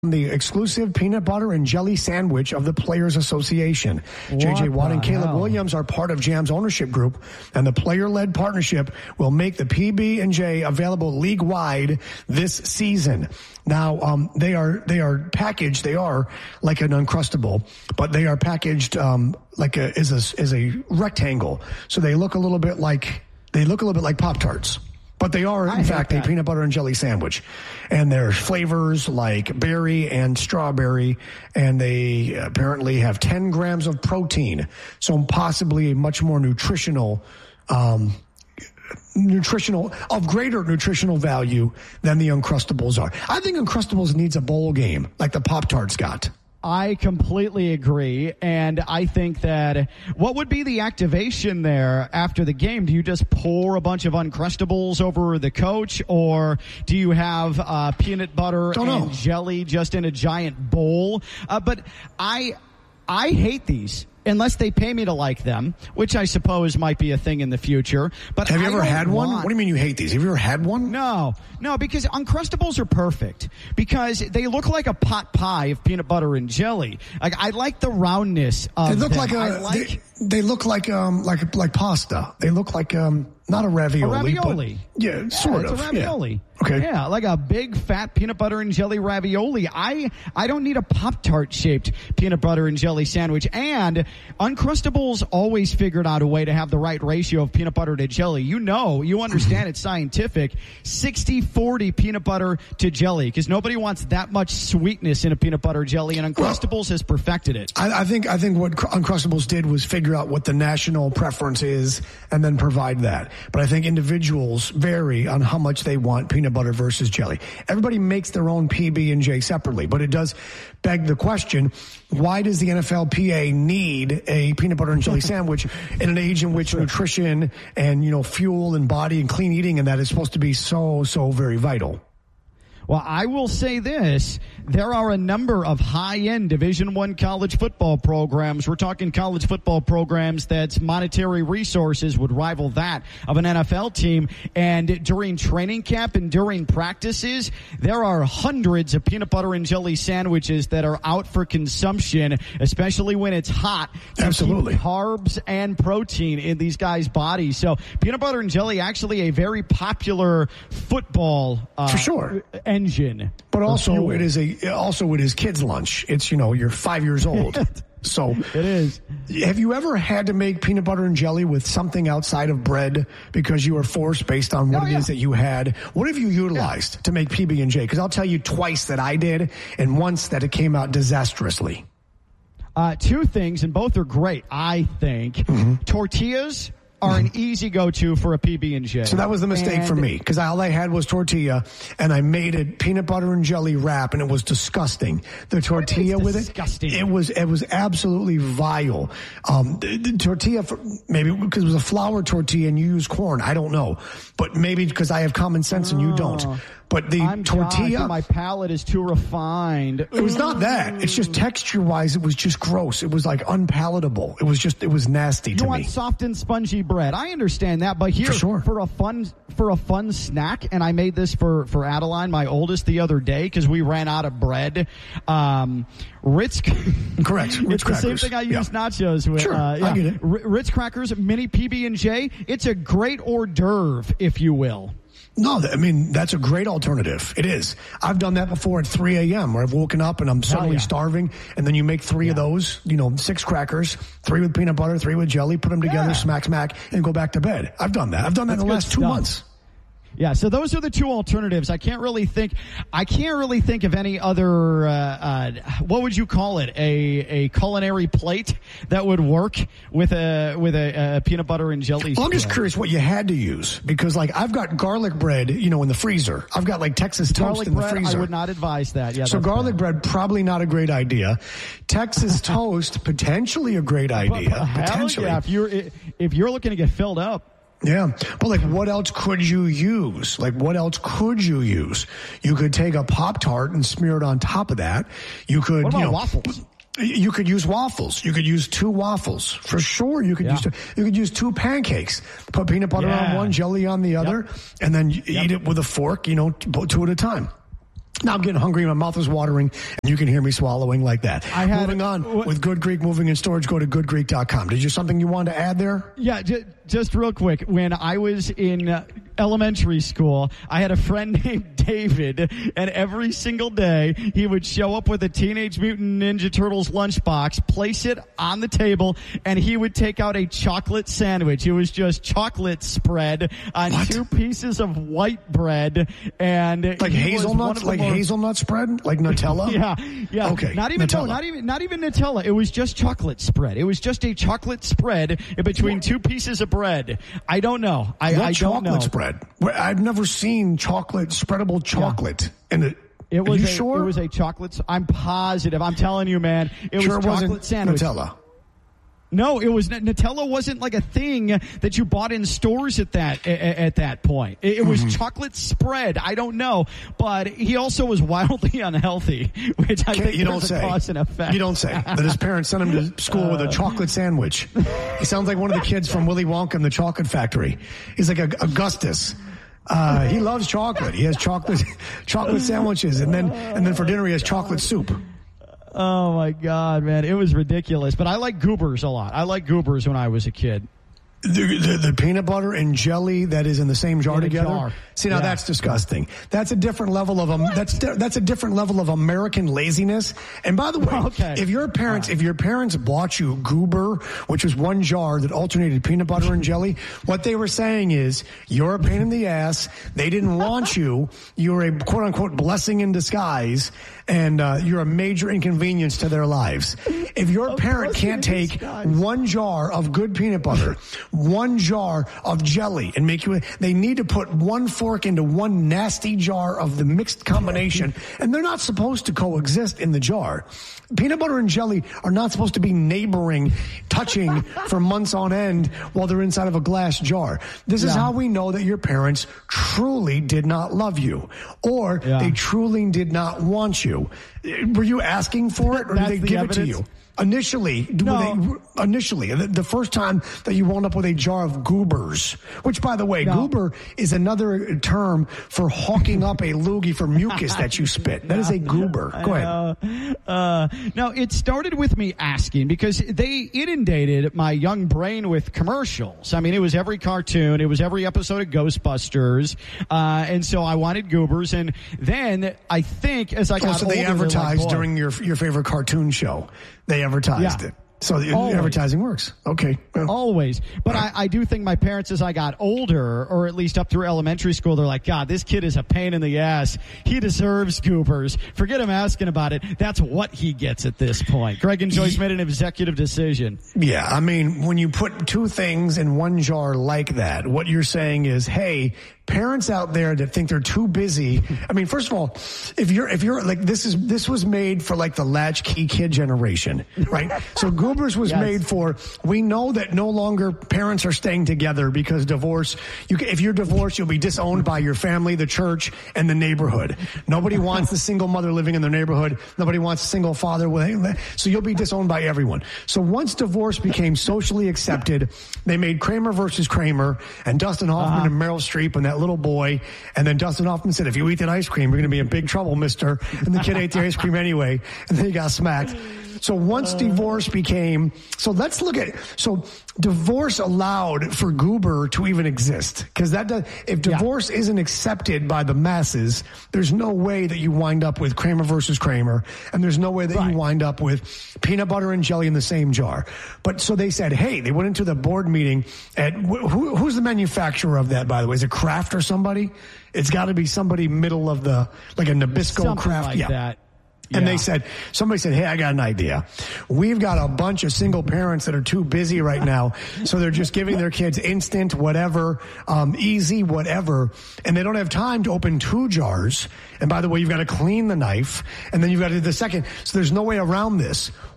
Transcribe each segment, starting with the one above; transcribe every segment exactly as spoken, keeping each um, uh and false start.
the exclusive peanut butter and jelly sandwich of the Players Association. J J Watt and Caleb hell? Williams are part of Jam's ownership group, and the player-led partnership will make the P B and J available league-wide this season. Now, um, they are they are packaged. They are like an Uncrustable, but they are packaged um, like a is a is a rectangle. So they look a little bit like they look a little bit like Pop-Tarts. But they are, in I fact, a peanut butter and jelly sandwich. And there's flavors like berry and strawberry, and they apparently have ten grams of protein, so possibly a much more nutritional, um, nutritional, of greater nutritional value than the Uncrustables are. I think Uncrustables needs a bowl game like the Pop-Tarts got. I completely agree, and I think that what would be the activation there after the game? Do you just pour a bunch of Uncrustables over the coach, or do you have uh, peanut butter Don't and know. jelly just in a giant bowl? Uh, but I, I hate these. Unless they pay me to like them, which I suppose might be a thing in the future. But Have you I ever don't had one? want- What do you mean you hate these? Have you ever had one? No, no, because Uncrustables are perfect because they look like a pot pie of peanut butter and jelly. Like I like the roundness of They look them. like a. I like they, they look like um like like pasta. They look like um not a ravioli. a ravioli. But yeah, sort yeah, of. It's a ravioli. Yeah. Okay. Yeah, like a big fat peanut butter and jelly ravioli. I I don't need a Pop-Tart shaped peanut butter and jelly sandwich. And Uncrustables always figured out a way to have the right ratio of peanut butter to jelly. You know, you understand it's scientific. sixty forty peanut butter to jelly, because nobody wants that much sweetness in a peanut butter jelly, and Uncrustables well, has perfected it. I, I think I think what Uncrustables did was figure out what the national preference is and then provide that. But I think individuals vary on how much they want peanut butter versus jelly. Everybody makes their own P B and J separately, but it does beg the question, why does the N F L P A need a peanut butter and jelly sandwich in an age in which nutrition and, you know, fuel and body and clean eating and that is supposed to be so, so very vital? Well, I will say this. There are a number of high-end Division One college football programs. We're talking college football programs that's monetary resources would rival that of an N F L team. And during training camp and during practices, there are hundreds of peanut butter and jelly sandwiches that are out for consumption, especially when it's hot. To Absolutely. keep carbs and protein in these guys' bodies. So peanut butter and jelly actually a very popular football uh, For sure. engine. But also fuel. it is a also it is kids' lunch. It's, you know, you're five years old. So it is. Have you ever had to make peanut butter and jelly with something outside of bread because you were forced based on what oh, it yeah. is that you had? What have you utilized yeah. to make P B and J? Because I'll tell you twice that I did and once that it came out disastrously. Uh, two things, and both are great, I think. Mm-hmm. Tortillas are an easy go-to for a P B and J. So that was the mistake and for me, because all I had was tortilla, and I made it peanut butter and jelly wrap, and it was disgusting. The tortilla with disgusting? it, it was it was absolutely vile. Um, the, the tortilla, for, maybe because it was a flour tortilla and you use corn, I don't know, but maybe because I have common sense and you don't. But the I'm tortilla, God, my palate is too refined. It was not that. It's just texture-wise, it was just gross. It was like unpalatable. It was just, it was nasty you to me. You want soft and spongy bread. I understand that, but here for, sure. for a fun for a fun snack, and I made this for for Adeline, my oldest, the other day because we ran out of bread. Um, Ritz, correct. Ritz it's crackers. the same thing I use yeah. nachos with. Sure, uh, yeah. I get it. R- Ritz crackers, mini P B and J. It's a great hors d'oeuvre, if you will. No, I mean, that's a great alternative. It is. I've done that before at three a.m. where I've woken up and I'm suddenly yeah. starving, and then you make three yeah. of those, you know, six crackers, three with peanut butter, three with jelly, put them together, yeah. smack, smack, and go back to bed. I've done that. I've done that that's in the last two stuff. months. Yeah, so those are the two alternatives. I can't really think. I can't really think of any other. Uh, uh, what would you call it? A a culinary plate that would work with a with a, a peanut butter and jelly. Well, I'm just spread. curious what you had to use, because like I've got garlic bread, you know, in the freezer. I've got like Texas garlic toast in the bread, freezer. I would not advise that. Yeah. So that's garlic bad. bread probably not a great idea. Texas toast potentially a great idea. But, but hell potentially. yeah, if you're if you're looking to get filled up. Yeah, but like what else could you use? Like what else could you use? You could take a Pop-Tart and smear it on top of that. You could, what about you know, waffles? You could use waffles. You could use two waffles. For sure, you could yeah. use two. You could use two pancakes. Put peanut butter yeah. on one, jelly on the other, yep. and then you yep. eat it with a fork, you know, two at a time. Now I'm getting hungry. My mouth is watering, and you can hear me swallowing like that. I had, Moving on with Good Greek Moving and Storage, go to good greek dot com. Did you have something you wanted to add there? Yeah, j- just real quick. When I was in uh, elementary school, I had a friend named David, and every single day he would show up with a Teenage Mutant Ninja Turtles lunchbox, place it on the table, and he would take out a chocolate sandwich. It was just chocolate spread on What? two pieces of white bread, and Like hazelnuts, like more, hazelnut spread, like Nutella. Yeah, yeah. Okay. Not even Nutella. no, not even not even Nutella. It was just chocolate spread. It was just a chocolate spread in between two pieces of bread. I don't know. I, what I don't chocolate know. spread? Well, I've never seen chocolate spreadable chocolate. Yeah. And it, It was are you a, sure? It was a chocolate. I'm positive. I'm telling you, man. It sure was it chocolate wasn't sandwich. Nutella. No, it was Nutella. Wasn't like a thing that you bought in stores at that at, at that point. It, it was Mm-hmm. chocolate spread. I don't know, but he also was wildly unhealthy, which I Okay, think you don't was say. a cause and effect. You don't say that his parents sent him to school with a chocolate sandwich. He sounds like one of the kids from Willy Wonka and the Chocolate Factory. He's like a, Augustus. Uh, he loves chocolate. He has chocolate chocolate sandwiches, and then and then for dinner he has chocolate soup. Oh my God, man. It was ridiculous. But I like Goobers a lot. I like Goobers when I was a kid. The, the, the peanut butter and jelly that is in the same jar In a together. jar. See, now Yeah. that's disgusting. That's a different level of um, that's di- that's a different level of American laziness. And by the way, Okay. if your parents if your parents bought you Goober, which was one jar that alternated peanut butter and jelly, what they were saying is you're a pain in the ass. They didn't want you. You're a quote unquote blessing in disguise, and uh, you're a major inconvenience to their lives. If your parent blessing can't in take disguise. one jar of good peanut butter, one jar of jelly, and make you, they need to put one fork into one nasty jar of the mixed combination, and they're not supposed to coexist in the jar. Peanut butter and jelly are not supposed to be neighboring, touching for months on end while they're inside of a glass jar. This is Yeah. how we know that your parents truly did not love you, or Yeah. they truly did not want you. Were you asking for it, or did That's they the give it to evidence? you? Initially, No. were they, initially, the, the first time that you wound up with a jar of Goobers, which, by the way, No. Goober is another term for hawking up a loogie for mucus that you spit. That is a Goober. Go ahead. Uh, uh, no, it started with me asking because they inundated my young brain with commercials. I mean, it was every cartoon, it was every episode of Ghostbusters, uh, and so I wanted Goobers. And then I think as I got Oh, so they older, they're advertised like, boy, during your your favorite cartoon show. They advertised Yeah. it. So the Always. advertising works. Okay. Well, Always. But I, I do think my parents, as I got older, or at least up through elementary school, they're like, God, this kid is a pain in the ass. He deserves Goobers. Forget him asking about it. That's what he gets at this point. Greg and Joyce made an executive decision. Yeah, I mean, when you put two things in one jar like that, what you're saying is, hey, parents out there that think they're too busy. I mean, first of all, if you're, if you're like, this is, this was made for like the latchkey kid generation, right? So Goobers was Yes. made for, we know that no longer parents are staying together because divorce, you can, if you're divorced, you'll be disowned by your family, the church, and the neighborhood. Nobody wants the single mother living in their neighborhood. Nobody wants a single father. With, so you'll be disowned by everyone. So once divorce became socially accepted, they made Kramer versus Kramer and Dustin Hoffman Uh-huh. and Meryl Streep and that little boy. And then Dustin Hoffman said, if you eat that ice cream, you're going to be in big trouble, mister. And the kid ate the ice cream anyway. And then he got smacked. So once divorce became, so let's look at it. So divorce allowed for Goober to even exist. Because that does, if divorce yeah. isn't accepted by the masses, there's no way that you wind up with Kramer versus Kramer. And there's no way that right. you wind up with peanut butter and jelly in the same jar. But so they said, hey, they went into the board meeting at, who, who's the manufacturer of that, by the way? Is it Kraft or somebody? It's got to be somebody middle of the, like a Nabisco Something Kraft. Like yeah. that. And yeah. they said, somebody said, hey, I got an idea. We've got a bunch of single parents that are too busy right now. So they're just giving their kids instant, whatever, um, easy, whatever. And they don't have time to open two jars. And by the way, you've got to clean the knife. And then you've got to do the second. So there's no way around this.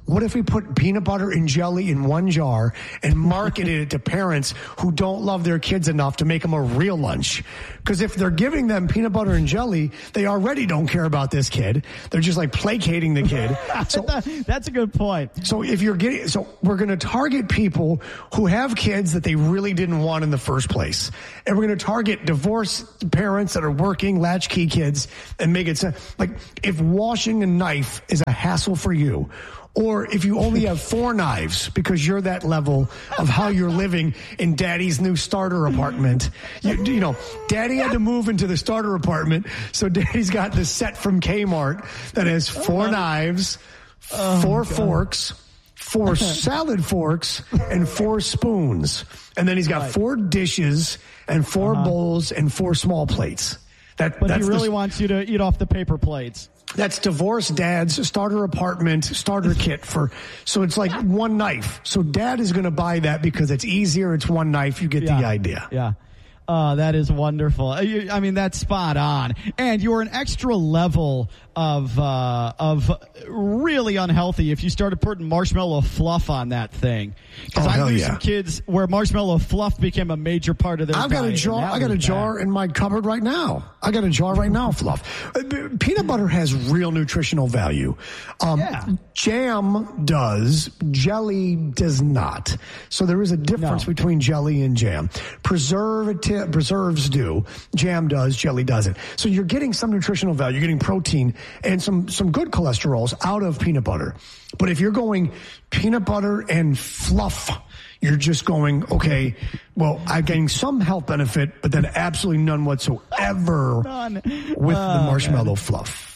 What if we put peanut butter and jelly in one jar and marketed it to parents who don't love their kids enough to make them a real lunch? Because if they're giving them peanut butter and jelly, they already don't care about this kid. They're just like placating the kid. So that's a good point. So if you're getting, so we're going to target people who have kids that they really didn't want in the first place. And we're going to target divorced parents that are working latchkey kids and make it like if washing a knife is a hassle for you, or if you only have four knives because you're that level of how you're living in daddy's new starter apartment. You, you know, daddy had to move into the starter apartment, so daddy's got the set from Kmart that has four knives, oh, four God. forks, four salad forks, and four spoons. And then he's got right. four dishes and four uh-huh. bowls and four small plates. That, but that's he really the, wants you to eat off the paper plates. That's divorced dad's starter apartment starter kit for, so it's like one knife. So dad is going to buy that because it's easier. It's one knife. You get yeah. the idea. Yeah. Uh, that is wonderful. I mean, that's spot on. And you're an extra level of uh, of really unhealthy if you started putting marshmallow fluff on that thing. Because oh, I knew yeah. some kids where marshmallow fluff became a major part of their I've diet. got a jar. I got a jar bad. in my cupboard right now. I got a jar right now of fluff. Peanut butter has real nutritional value. Um, yeah. Jam does. Jelly does not. So there is a difference no. between jelly and jam. Preservative. Preserves do, jam does, jelly doesn't. So you're getting some nutritional value, you're getting protein and some, some good cholesterols out of peanut butter. But if you're going peanut butter and fluff, you're just going, okay, well, I'm getting some health benefit, but then absolutely none whatsoever none. with oh, the marshmallow man. fluff.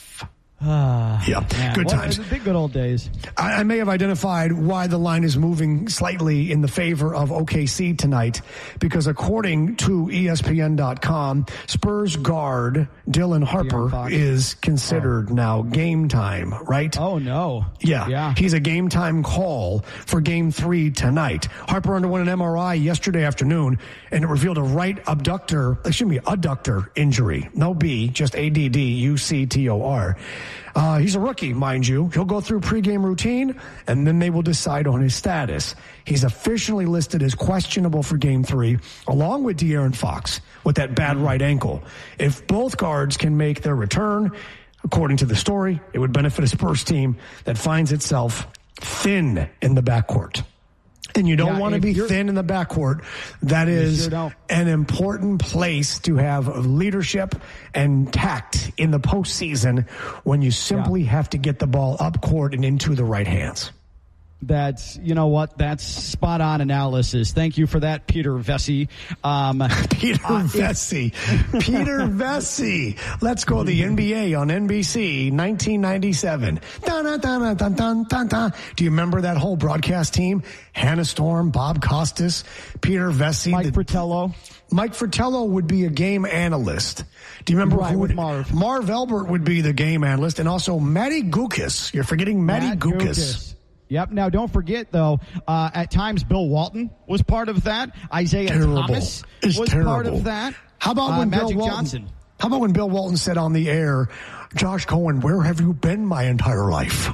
Ah, yeah, man. good What, times. Big good old days. I, I may have identified why the line is moving slightly in the favor of O K C tonight, because according to E S P N dot com, Spurs guard Dylan Harper is considered oh. now game time, right? Oh, no. Yeah, yeah, he's a game time call for game three tonight. Harper underwent an M R I yesterday afternoon, and it revealed a right abductor, excuse me, adductor injury. No B, just A D D U C T O R. Uh, he's a rookie, mind you. He'll go through pregame routine, and then they will decide on his status. He's officially listed as questionable for game three, along with De'Aaron Fox, with that bad right ankle. If both guards can make their return, according to the story, it would benefit a Spurs team that finds itself thin in the backcourt. And you don't yeah, want to be thin in the backcourt. That is sure an important place to have leadership and tact in the postseason when you simply yeah. have to get the ball up court and into the right hands. That's, you know what, that's spot on analysis. Thank you for that, Peter Vesey. Um, Peter uh, Vesey. Peter Vesey. Let's go the N B A on N B C, nineteen ninety-seven. Dun, dun, dun, dun, dun, dun, dun. Do you remember that whole broadcast team? Hannah Storm, Bob Costas, Peter Vesey. Mike the, Fratello. Mike Fratello would be a game analyst. Do you remember right, who would, Marv? Marv Albert would be the game analyst, and also Matty Gukas. You're forgetting Matty Matt Gukas. Gukas. Yep. Now, don't forget, though, uh, at times Bill Walton was part of that. Isaiah terrible. Thomas it's was terrible. part of that. How about uh, when Magic Bill Walton, Johnson? How about when Bill Walton said on the air, Josh Cohen, where have you been my entire life?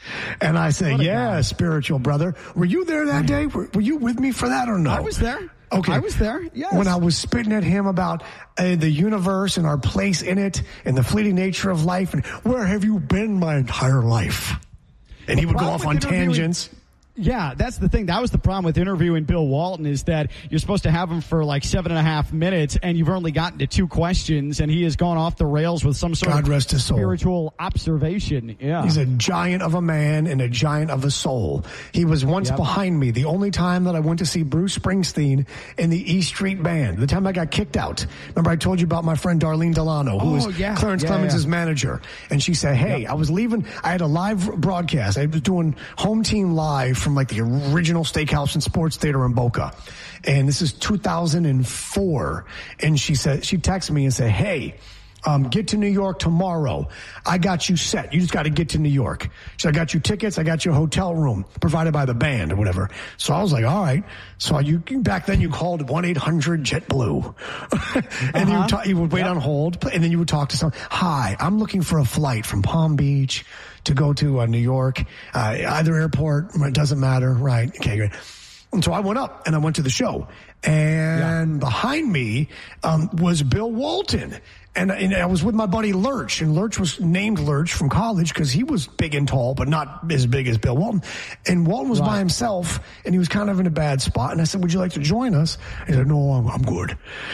And I say, yeah, guy. spiritual brother. Were you there that day? Were, were you with me for that or no? I was there. Okay. I was there, yes. When I was spitting at him about uh, the universe and our place in it and the fleeting nature of life and where have you been my entire life? And he would go off on tangents. Yeah, that's the thing. That was the problem with interviewing Bill Walton, is that you're supposed to have him for like seven and a half minutes, and you've only gotten to two questions, and he has gone off the rails with some sort God of rest his soul. spiritual observation. Yeah, he's a giant of a man and a giant of a soul. He was once yep. behind me the only time that I went to see Bruce Springsteen in the E Street Band. The time I got kicked out. Remember I told you about my friend Darlene Delano, who oh, was yeah. Clarence yeah, Clemens' yeah. manager. And she said, hey, yep. I was leaving. I had a live broadcast. I was doing Home Team Live from like the original Steakhouse and Sports Theater in Boca. And this is two thousand four. And she said, she texted me and said, hey, um, get to New York tomorrow. I got you set. You just got to get to New York. So I got you tickets. I got you a hotel room provided by the band or whatever. So I was like, all right. So you, back then you called one eight hundred jet blue and uh-huh. you, would ta- you would wait yep. on hold. And then you would talk to someone. Hi, I'm looking for a flight from Palm Beach to go to uh, New York, uh, either airport, it doesn't matter, right? Okay, great. And so I went up and I went to the show, and yeah. behind me um, was Bill Walton. And, and I was with my buddy Lurch, and Lurch was named Lurch from college because he was big and tall, but not as big as Bill Walton. And Walton was right. by himself, and he was kind of in a bad spot. And I said, would you like to join us? He said, no, I'm, I'm good.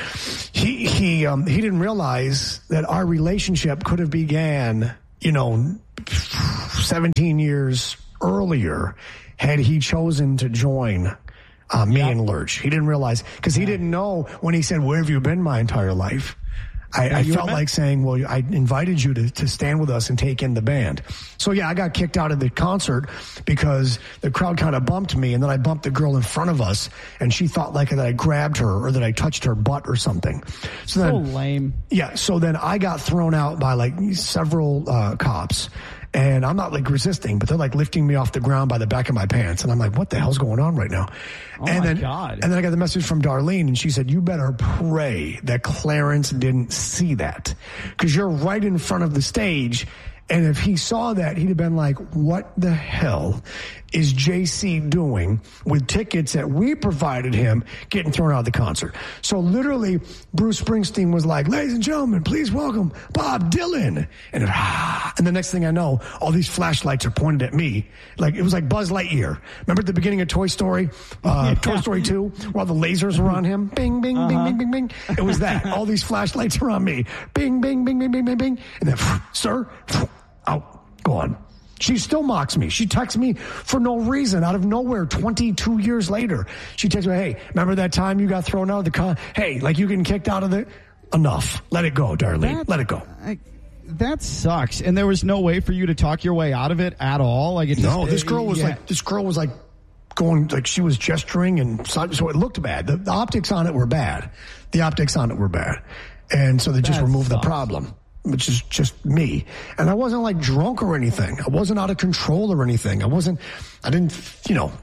He he um, he didn't realize that our relationship could have began, you know, seventeen years earlier had he chosen to join uh, me yep. and Lurch. He didn't realize, because he didn't know when he said, where have you been my entire life? I, I felt like saying, well, I invited you to, to stand with us and take in the band. So, yeah, I got kicked out of the concert because the crowd kind of bumped me, and then I bumped the girl in front of us, and she thought like that I grabbed her or that I touched her butt or something. So, then, so lame. Yeah, so then I got thrown out by like several uh, cops. And I'm not like resisting, but they're like lifting me off the ground by the back of my pants. And I'm like, what the hell's going on right now? Oh and my then, God. And then I got the message from Darlene, and she said, you better pray that Clarence didn't see that, because you're right in front of the stage. And if he saw that, he'd have been like, what the hell is J C doing with tickets that we provided him getting thrown out of the concert? So literally, Bruce Springsteen was like, ladies and gentlemen, please welcome Bob Dylan. And, it, ah, and the next thing I know, all these flashlights are pointed at me. Like, it was like Buzz Lightyear. Remember at the beginning of Toy Story, uh, Toy Story two, where all the lasers were on him? Bing, bing, uh-huh. bing, bing, bing, bing. It was that. All these flashlights are on me. Bing, bing, bing, bing, bing, bing, bing. And then, sir, out, go on. She still mocks me. She texts me for no reason, out of nowhere, twenty-two years later. She texts me, hey, remember that time you got thrown out of the con? Hey, like you getting kicked out of the... Enough. Let it go, Darlene. That, Let it go. I, that sucks. And there was no way for you to talk your way out of it at all? Like it just, No, this girl was yeah. like, this girl was like going, like she was gesturing, and so, so it looked bad. The, the optics on it were bad. The optics on it were bad. And so they just that removed sucks. the problem, which is just me. And I wasn't like drunk or anything. I wasn't out of control or anything. I wasn't, I didn't, you know,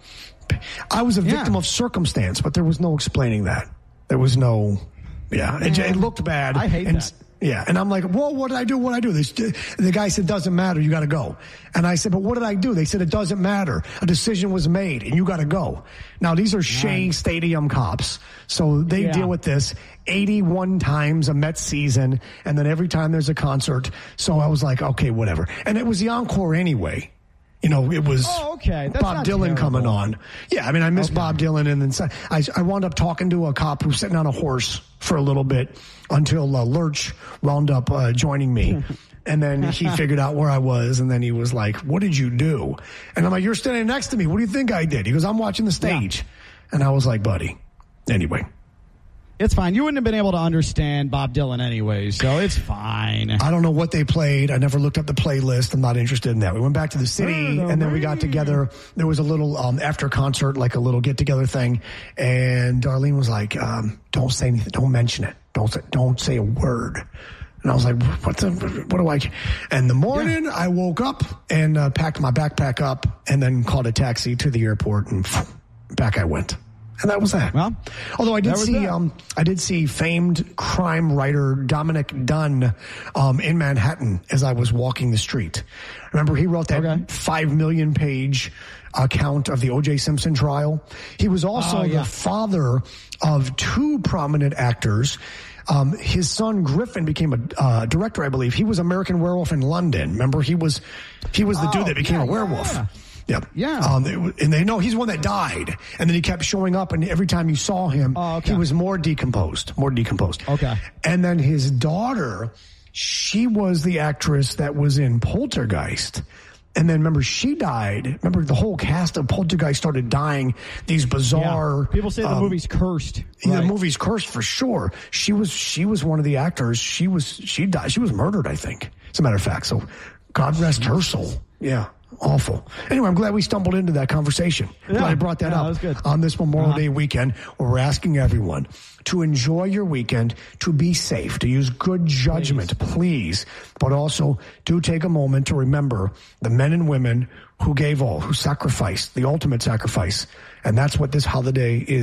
I was a yeah. victim of circumstance, but there was no explaining that. There was no, yeah, it, it looked bad. I hate and, that. Yeah. And I'm like, whoa, what did I do? What did I do? This, the guy said, doesn't matter. You got to go. And I said, but what did I do? They said, it doesn't matter. A decision was made and you got to go. Now, these are Shea nice. Stadium cops. So they yeah. deal with this eighty-one times a Mets season. And then every time there's a concert. So I was like, okay, whatever. And it was the encore anyway. You know, it was oh, okay. That's Bob Dylan terrible. coming on. Yeah, I mean, I miss okay. Bob Dylan. And then I, I wound up talking to a cop who was sitting on a horse for a little bit until uh, Lurch wound up uh, joining me. And then he figured out where I was. And then he was like, what did you do? And I'm like, you're standing next to me. What do you think I did? He goes, I'm watching the stage. Yeah. And I was like, buddy. Anyway. It's fine. You wouldn't have been able to understand Bob Dylan anyway, so it's fine. I don't know what they played. I never looked up the playlist. I'm not interested in that. We went back to the city, and then we got together. There was a little um, after concert, like a little get-together thing, and Darlene was like, um, don't say anything. Don't mention it. Don't say, don't say a word. And I was like, what the, what do I... And the morning, yeah. I woke up and uh, packed my backpack up and then called a taxi to the airport, and back I went. And that was that. Well, although I did see, um, I did see famed crime writer Dominic Dunn um, in Manhattan as I was walking the street. Remember, he wrote that okay. five million page account of the O J Simpson trial. He was also oh, yeah. the father of two prominent actors. Um, his son Griffin became a uh, director, I believe. He was American Werewolf in London. Remember, he was he was the oh, dude that became yeah, a werewolf. Yeah. Yeah. Yeah. Um, and they know he's one that died. And then he kept showing up, and every time you saw him, oh, okay. he was more decomposed, more decomposed. Okay. And then his daughter, she was the actress that was in Poltergeist. And then remember, she died. Remember, the whole cast of Poltergeist started dying. These bizarre. Yeah. People say the um, movie's cursed. The right. movie's cursed for sure. She was, she was one of the actors. She was, she died. She was murdered, I think. As a matter of fact. So God rest her soul. Yeah. Awful. Anyway, I'm glad we stumbled into that conversation. Yeah. Glad I brought that yeah, up that was good. on this Memorial uh-huh. Day weekend, where we're asking everyone to enjoy your weekend, to be safe, to use good judgment, please. please, but also do take a moment to remember the men and women who gave all, who sacrificed, the ultimate sacrifice. And that's what this holiday is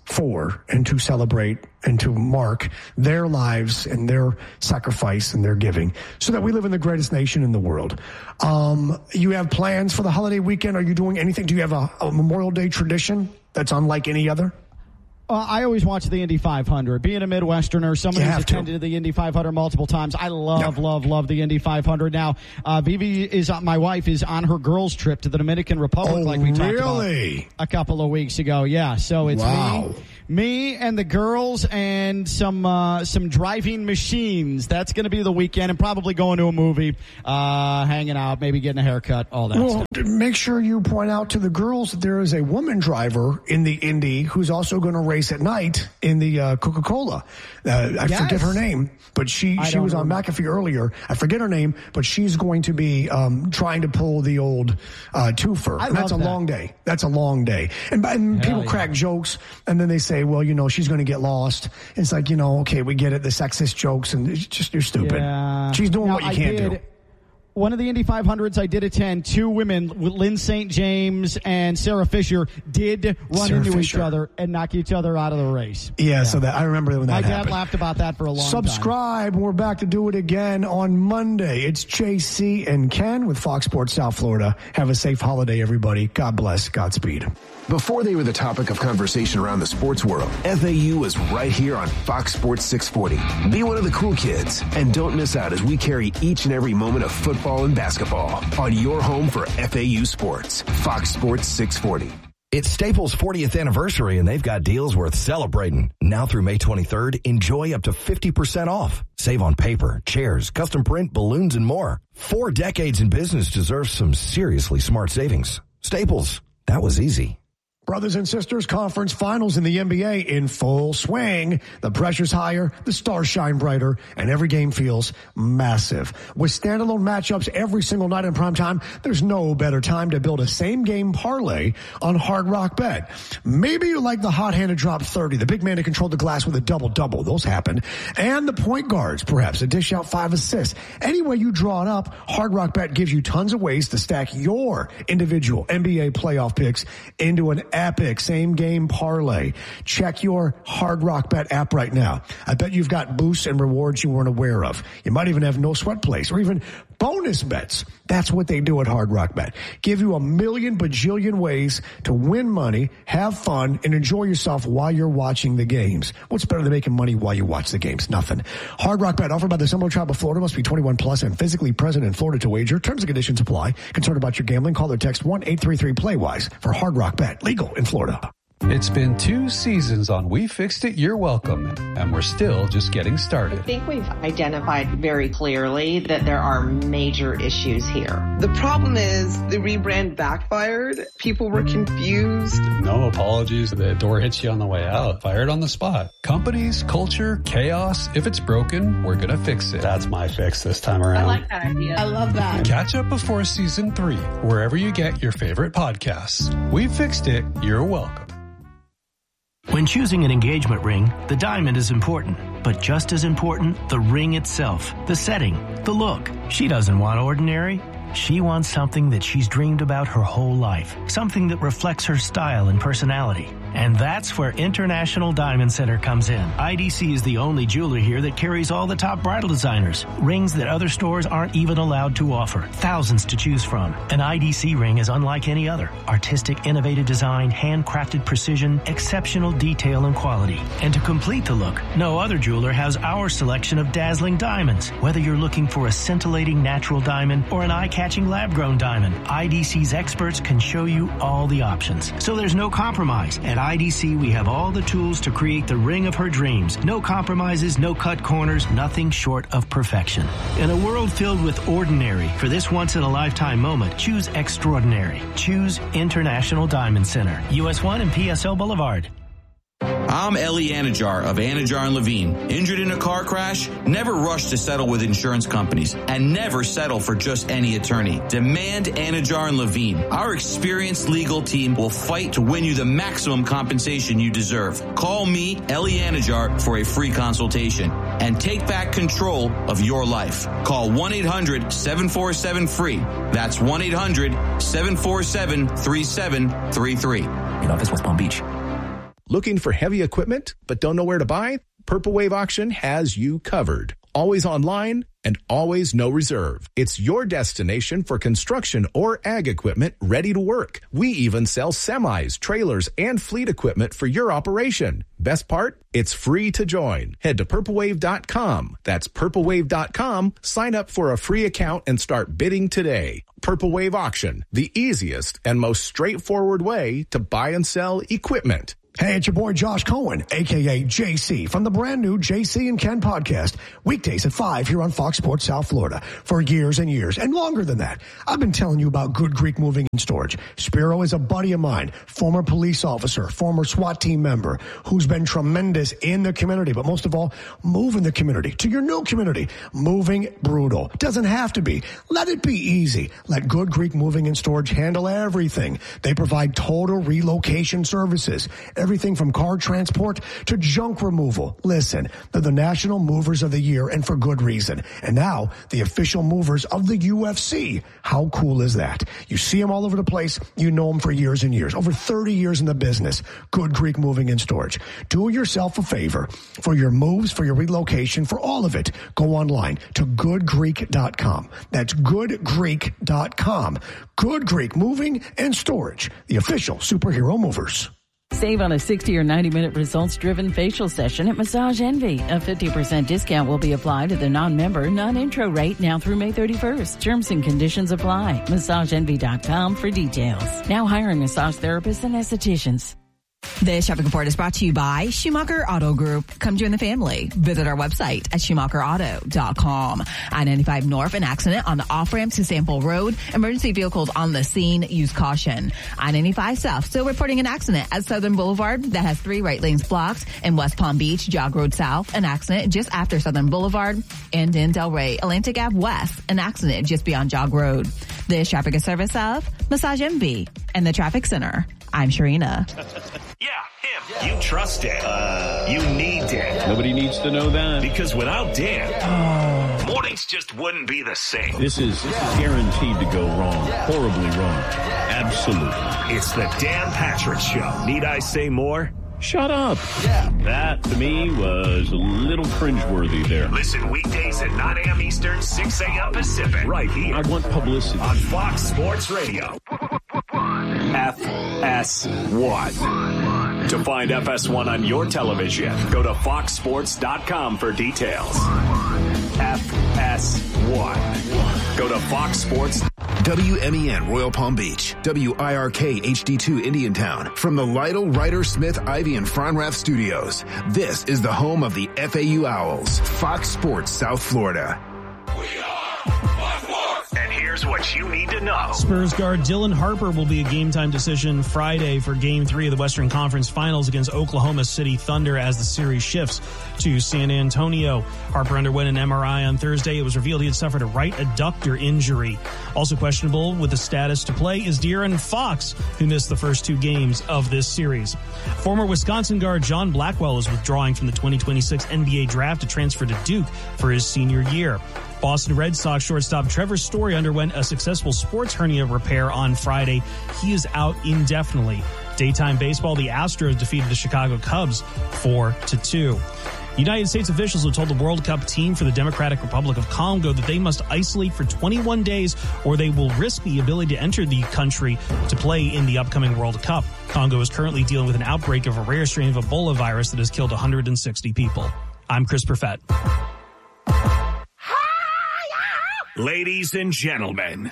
for and to celebrate and to mark their lives and their sacrifice and their giving so that we live in the greatest nation in the world. Um, you have plans for the holiday weekend? Are you doing anything? Do you have a, a Memorial Day tradition that's unlike any other? Uh, I always watch the Indy five hundred. Being a Midwesterner, somebody who's attended to. the Indy five hundred multiple times, I love, yep. love, love the Indy five hundred. Now, uh, Vivi is, uh, my wife is on her girls' trip to the Dominican Republic, oh, like we talked really? about a couple of weeks ago. Yeah, so it's wow. me. Me and the girls and some uh, some driving machines. That's going to be the weekend, and probably going to a movie, uh, hanging out, maybe getting a haircut, all that well, stuff. Make sure you point out to the girls that there is a woman driver in the Indy who's also going to race at night in the uh, Coca-Cola. Uh, I yes. forget her name, but she, she was on McAfee earlier. I forget her name, but she's going to be um, trying to pull the old uh, twofer. I and that's love a that. long day. That's a long day. And, and people yeah. crack jokes, and then they say, well, you know, she's going to get lost. It's like, you know, okay, we get it, the sexist jokes, and it's just, you're stupid. Yeah. She's doing now, what you I can't did, do. One of the Indy five hundreds I did attend, two women, Lynn Saint James and Sarah Fisher, did run Sarah into Fisher. each other and knock each other out of the race. Yeah, yeah. so that I remember when that My happened. dad laughed about that for a long Subscribe, time. Subscribe, and we're back to do it again on Monday. It's J C and Ken with Fox Sports South Florida. Have a safe holiday, everybody. God bless. Godspeed. Before they were the topic of conversation around the sports world, F A U is right here on Fox Sports six forty. Be one of the cool kids, and don't miss out as we carry each and every moment of football and basketball on your home for F A U sports. Fox Sports six forty. It's Staples' fortieth anniversary, and they've got deals worth celebrating. Now through May twenty-third, enjoy up to fifty percent off. Save on paper, chairs, custom print, balloons, and more. Four decades in business deserves some seriously smart savings. Staples, that was easy. Brothers and sisters, conference finals in the N B A in full swing. The pressure's higher, the stars shine brighter, and every game feels massive. With standalone matchups every single night in prime time, there's no better time to build a same-game parlay on Hard Rock Bet. Maybe you like the hot hand to drop thirty, the big man to control the glass with a double-double. Those happen. And the point guards, perhaps, to dish out five assists. Any way you draw it up, Hard Rock Bet gives you tons of ways to stack your individual N B A playoff picks into an epic same-game parlay. Check your Hard Rock Bet app right now. I bet you've got boosts and rewards you weren't aware of. You might even have no sweat plays or even bonus bets. That's what they do at Hard Rock Bet. Give you a million bajillion ways to win money, have fun, and enjoy yourself while you're watching the games. What's better than making money while you watch the games? Nothing. Hard Rock Bet, offered by the Seminole Tribe of Florida, must be twenty-one plus and physically present in Florida to wager. Terms and conditions apply. Concerned about your gambling? Call or text one eight three three play wise for Hard Rock Bet. Legal in Florida. It's been two seasons on We Fixed It, You're Welcome, and we're still just getting started. I think we've identified very clearly that there are major issues here. The problem is the rebrand backfired. People were confused. No apologies. The door hits you on the way out. Fired on the spot. Companies, culture, chaos. If it's broken, we're going to fix it. That's my fix this time around. I like that idea. I love that. Catch up before season three, wherever you get your favorite podcasts. We Fixed It, You're Welcome. When choosing an engagement ring, the diamond is important, but just as important, the ring itself, the setting, the look. She doesn't want ordinary. She wants something that she's dreamed about her whole life, something that reflects her style and personality. And that's where International Diamond Center comes in. I D C is the only jeweler here that carries all the top bridal designers, rings that other stores aren't even allowed to offer, thousands to choose from. An I D C ring is unlike any other. Artistic, innovative design, handcrafted precision, exceptional detail and quality. And to complete the look, no other jeweler has our selection of dazzling diamonds. Whether you're looking for a scintillating natural diamond or an eye-catching lab-grown diamond, I D C's experts can show you all the options. So there's no compromise. At I D C, we have all the tools to create the ring of her dreams. No compromises, no cut corners, nothing short of perfection. In a world filled with ordinary, for this once-in-a-lifetime moment, choose extraordinary. Choose International Diamond Center, U S one and P S L Boulevard. I'm Ellie Anajar of Anajar and Levine. Injured in a car crash? Never rush to settle with insurance companies and never settle for just any attorney. Demand Anajar and Levine. Our experienced legal team will fight to win you the maximum compensation you deserve. Call me, Ellie Anajar, for a free consultation and take back control of your life. Call one eight hundred seven four seven free. That's one eight hundred seven four seven three seven three three. In office, West Palm Beach. Looking for heavy equipment but don't know where to buy? Purple Wave Auction has you covered. Always online and always no reserve. It's your destination for construction or ag equipment ready to work. We even sell semis, trailers, and fleet equipment for your operation. Best part? It's free to join. Head to purple wave dot com. That's purple wave dot com. Sign up for a free account and start bidding today. Purple Wave Auction, the easiest and most straightforward way to buy and sell equipment. Hey, it's your boy Josh Cohen, a k a. J C, from the brand new J C and Ken podcast, weekdays at five here on Fox Sports South Florida. For years and years, and longer than that, I've been telling you about Good Greek Moving and Storage. Spiro is a buddy of mine, former police officer, former SWAT team member, who's been tremendous in the community, but most of all, moving the community to your new community. Moving brutal. Doesn't have to be. Let it be easy. Let Good Greek Moving and Storage handle everything. They provide total relocation services. Everything from car transport to junk removal. Listen, they're the National Movers of the Year, and for good reason. And now, the official movers of the U F C. How cool is that? You see them all over the place. You know them for years and years. Over thirty years in the business. Good Greek Moving and Storage. Do yourself a favor. For your moves, for your relocation, for all of it, go online to good greek dot com. That's good greek dot com. Good Greek Moving and Storage. The official superhero movers. Save on a sixty or ninety minute results-driven facial session at Massage Envy. A fifty percent discount will be applied to the non-member, non-intro rate now through May thirty-first. Terms and conditions apply. massage envy dot com for details. Now hiring massage therapists and estheticians. This traffic report is brought to you by Schumacher Auto Group. Come join the family. Visit our website at schumacher auto dot com. I ninety-five North, an accident on the off-ramp to Sample Road. Emergency vehicles on the scene. Use caution. I ninety-five South, still reporting an accident at Southern Boulevard that has three right lanes blocked. In West Palm Beach, Jog Road South, an accident just after Southern Boulevard. And in Delray, Atlantic Ave West, an accident just beyond Jog Road. This traffic is service of Massage Envy and the Traffic Center. I'm Sharina. Yeah, him. You trust Dan. Uh, you need Dan. Nobody needs to know that. Because without Dan, yeah. mornings just wouldn't be the same. This is yeah. guaranteed to go wrong. Yeah. Horribly wrong. Absolutely. It's the Dan Patrick Show. Need I say more? Shut up. Yeah. That, to me, was a little cringeworthy there. Listen weekdays at nine a.m. Eastern, six a.m. Pacific. Right here. I want publicity. On Fox Sports Radio. F S one. To find F S one on your television, go to fox sports dot com for details. F S one. Go to Fox Sports. W M E N Royal Palm Beach. W I R K H D two Indiantown. From the Lytle, Ryder, Smith, Ivy, and Fronrath studios. This is the home of the F A U Owls. Fox Sports South Florida. We are And here's what you need to know. Spurs guard Dylan Harper will be a game-time decision Friday for Game three of the Western Conference Finals against Oklahoma City Thunder as the series shifts to San Antonio. Harper underwent an M R I on Thursday. It was revealed he had suffered a right adductor injury. Also questionable with the status to play is De'Aaron Fox, who missed the first two games of this series. Former Wisconsin guard John Blackwell is withdrawing from the twenty twenty-six N B A draft to transfer to Duke for his senior year. Boston Red Sox shortstop Trevor Story underwent a successful sports hernia repair on Friday. He is out indefinitely. Daytime baseball, the Astros defeated the Chicago Cubs four to two. United States officials have told the World Cup team for the Democratic Republic of Congo that they must isolate for twenty-one days or they will risk the ability to enter the country to play in the upcoming World Cup. Congo is currently dealing with an outbreak of a rare strain of Ebola virus that has killed one hundred sixty people. I'm Chris Perfett. Ladies and gentlemen,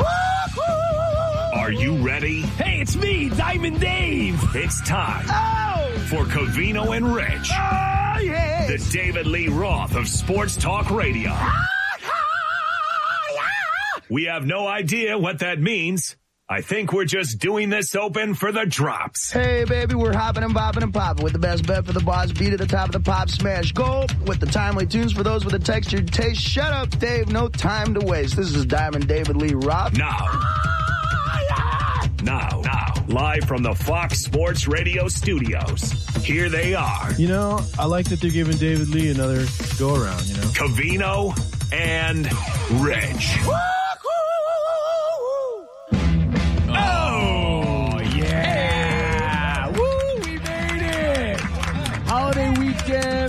are you ready? Hey, it's me, Diamond Dave. It's time oh! for Covino and Rich. Oh, yes. The David Lee Roth of Sports Talk Radio. Ah, yeah. We have no idea what that means. I think we're just doing this open for the drops. Hey, baby, we're hopping and bopping and popping with the best bet for the boss beat at the top of the pop smash. Go with the timely tunes for those with a textured taste. Shut up, Dave. No time to waste. This is Diamond David Lee Roth. Now. Now, now, live from the Fox Sports Radio studios. Here they are. You know, I like that they're giving David Lee another go-around, you know. Covino and Rich. Oh, yeah. Woo, we made it.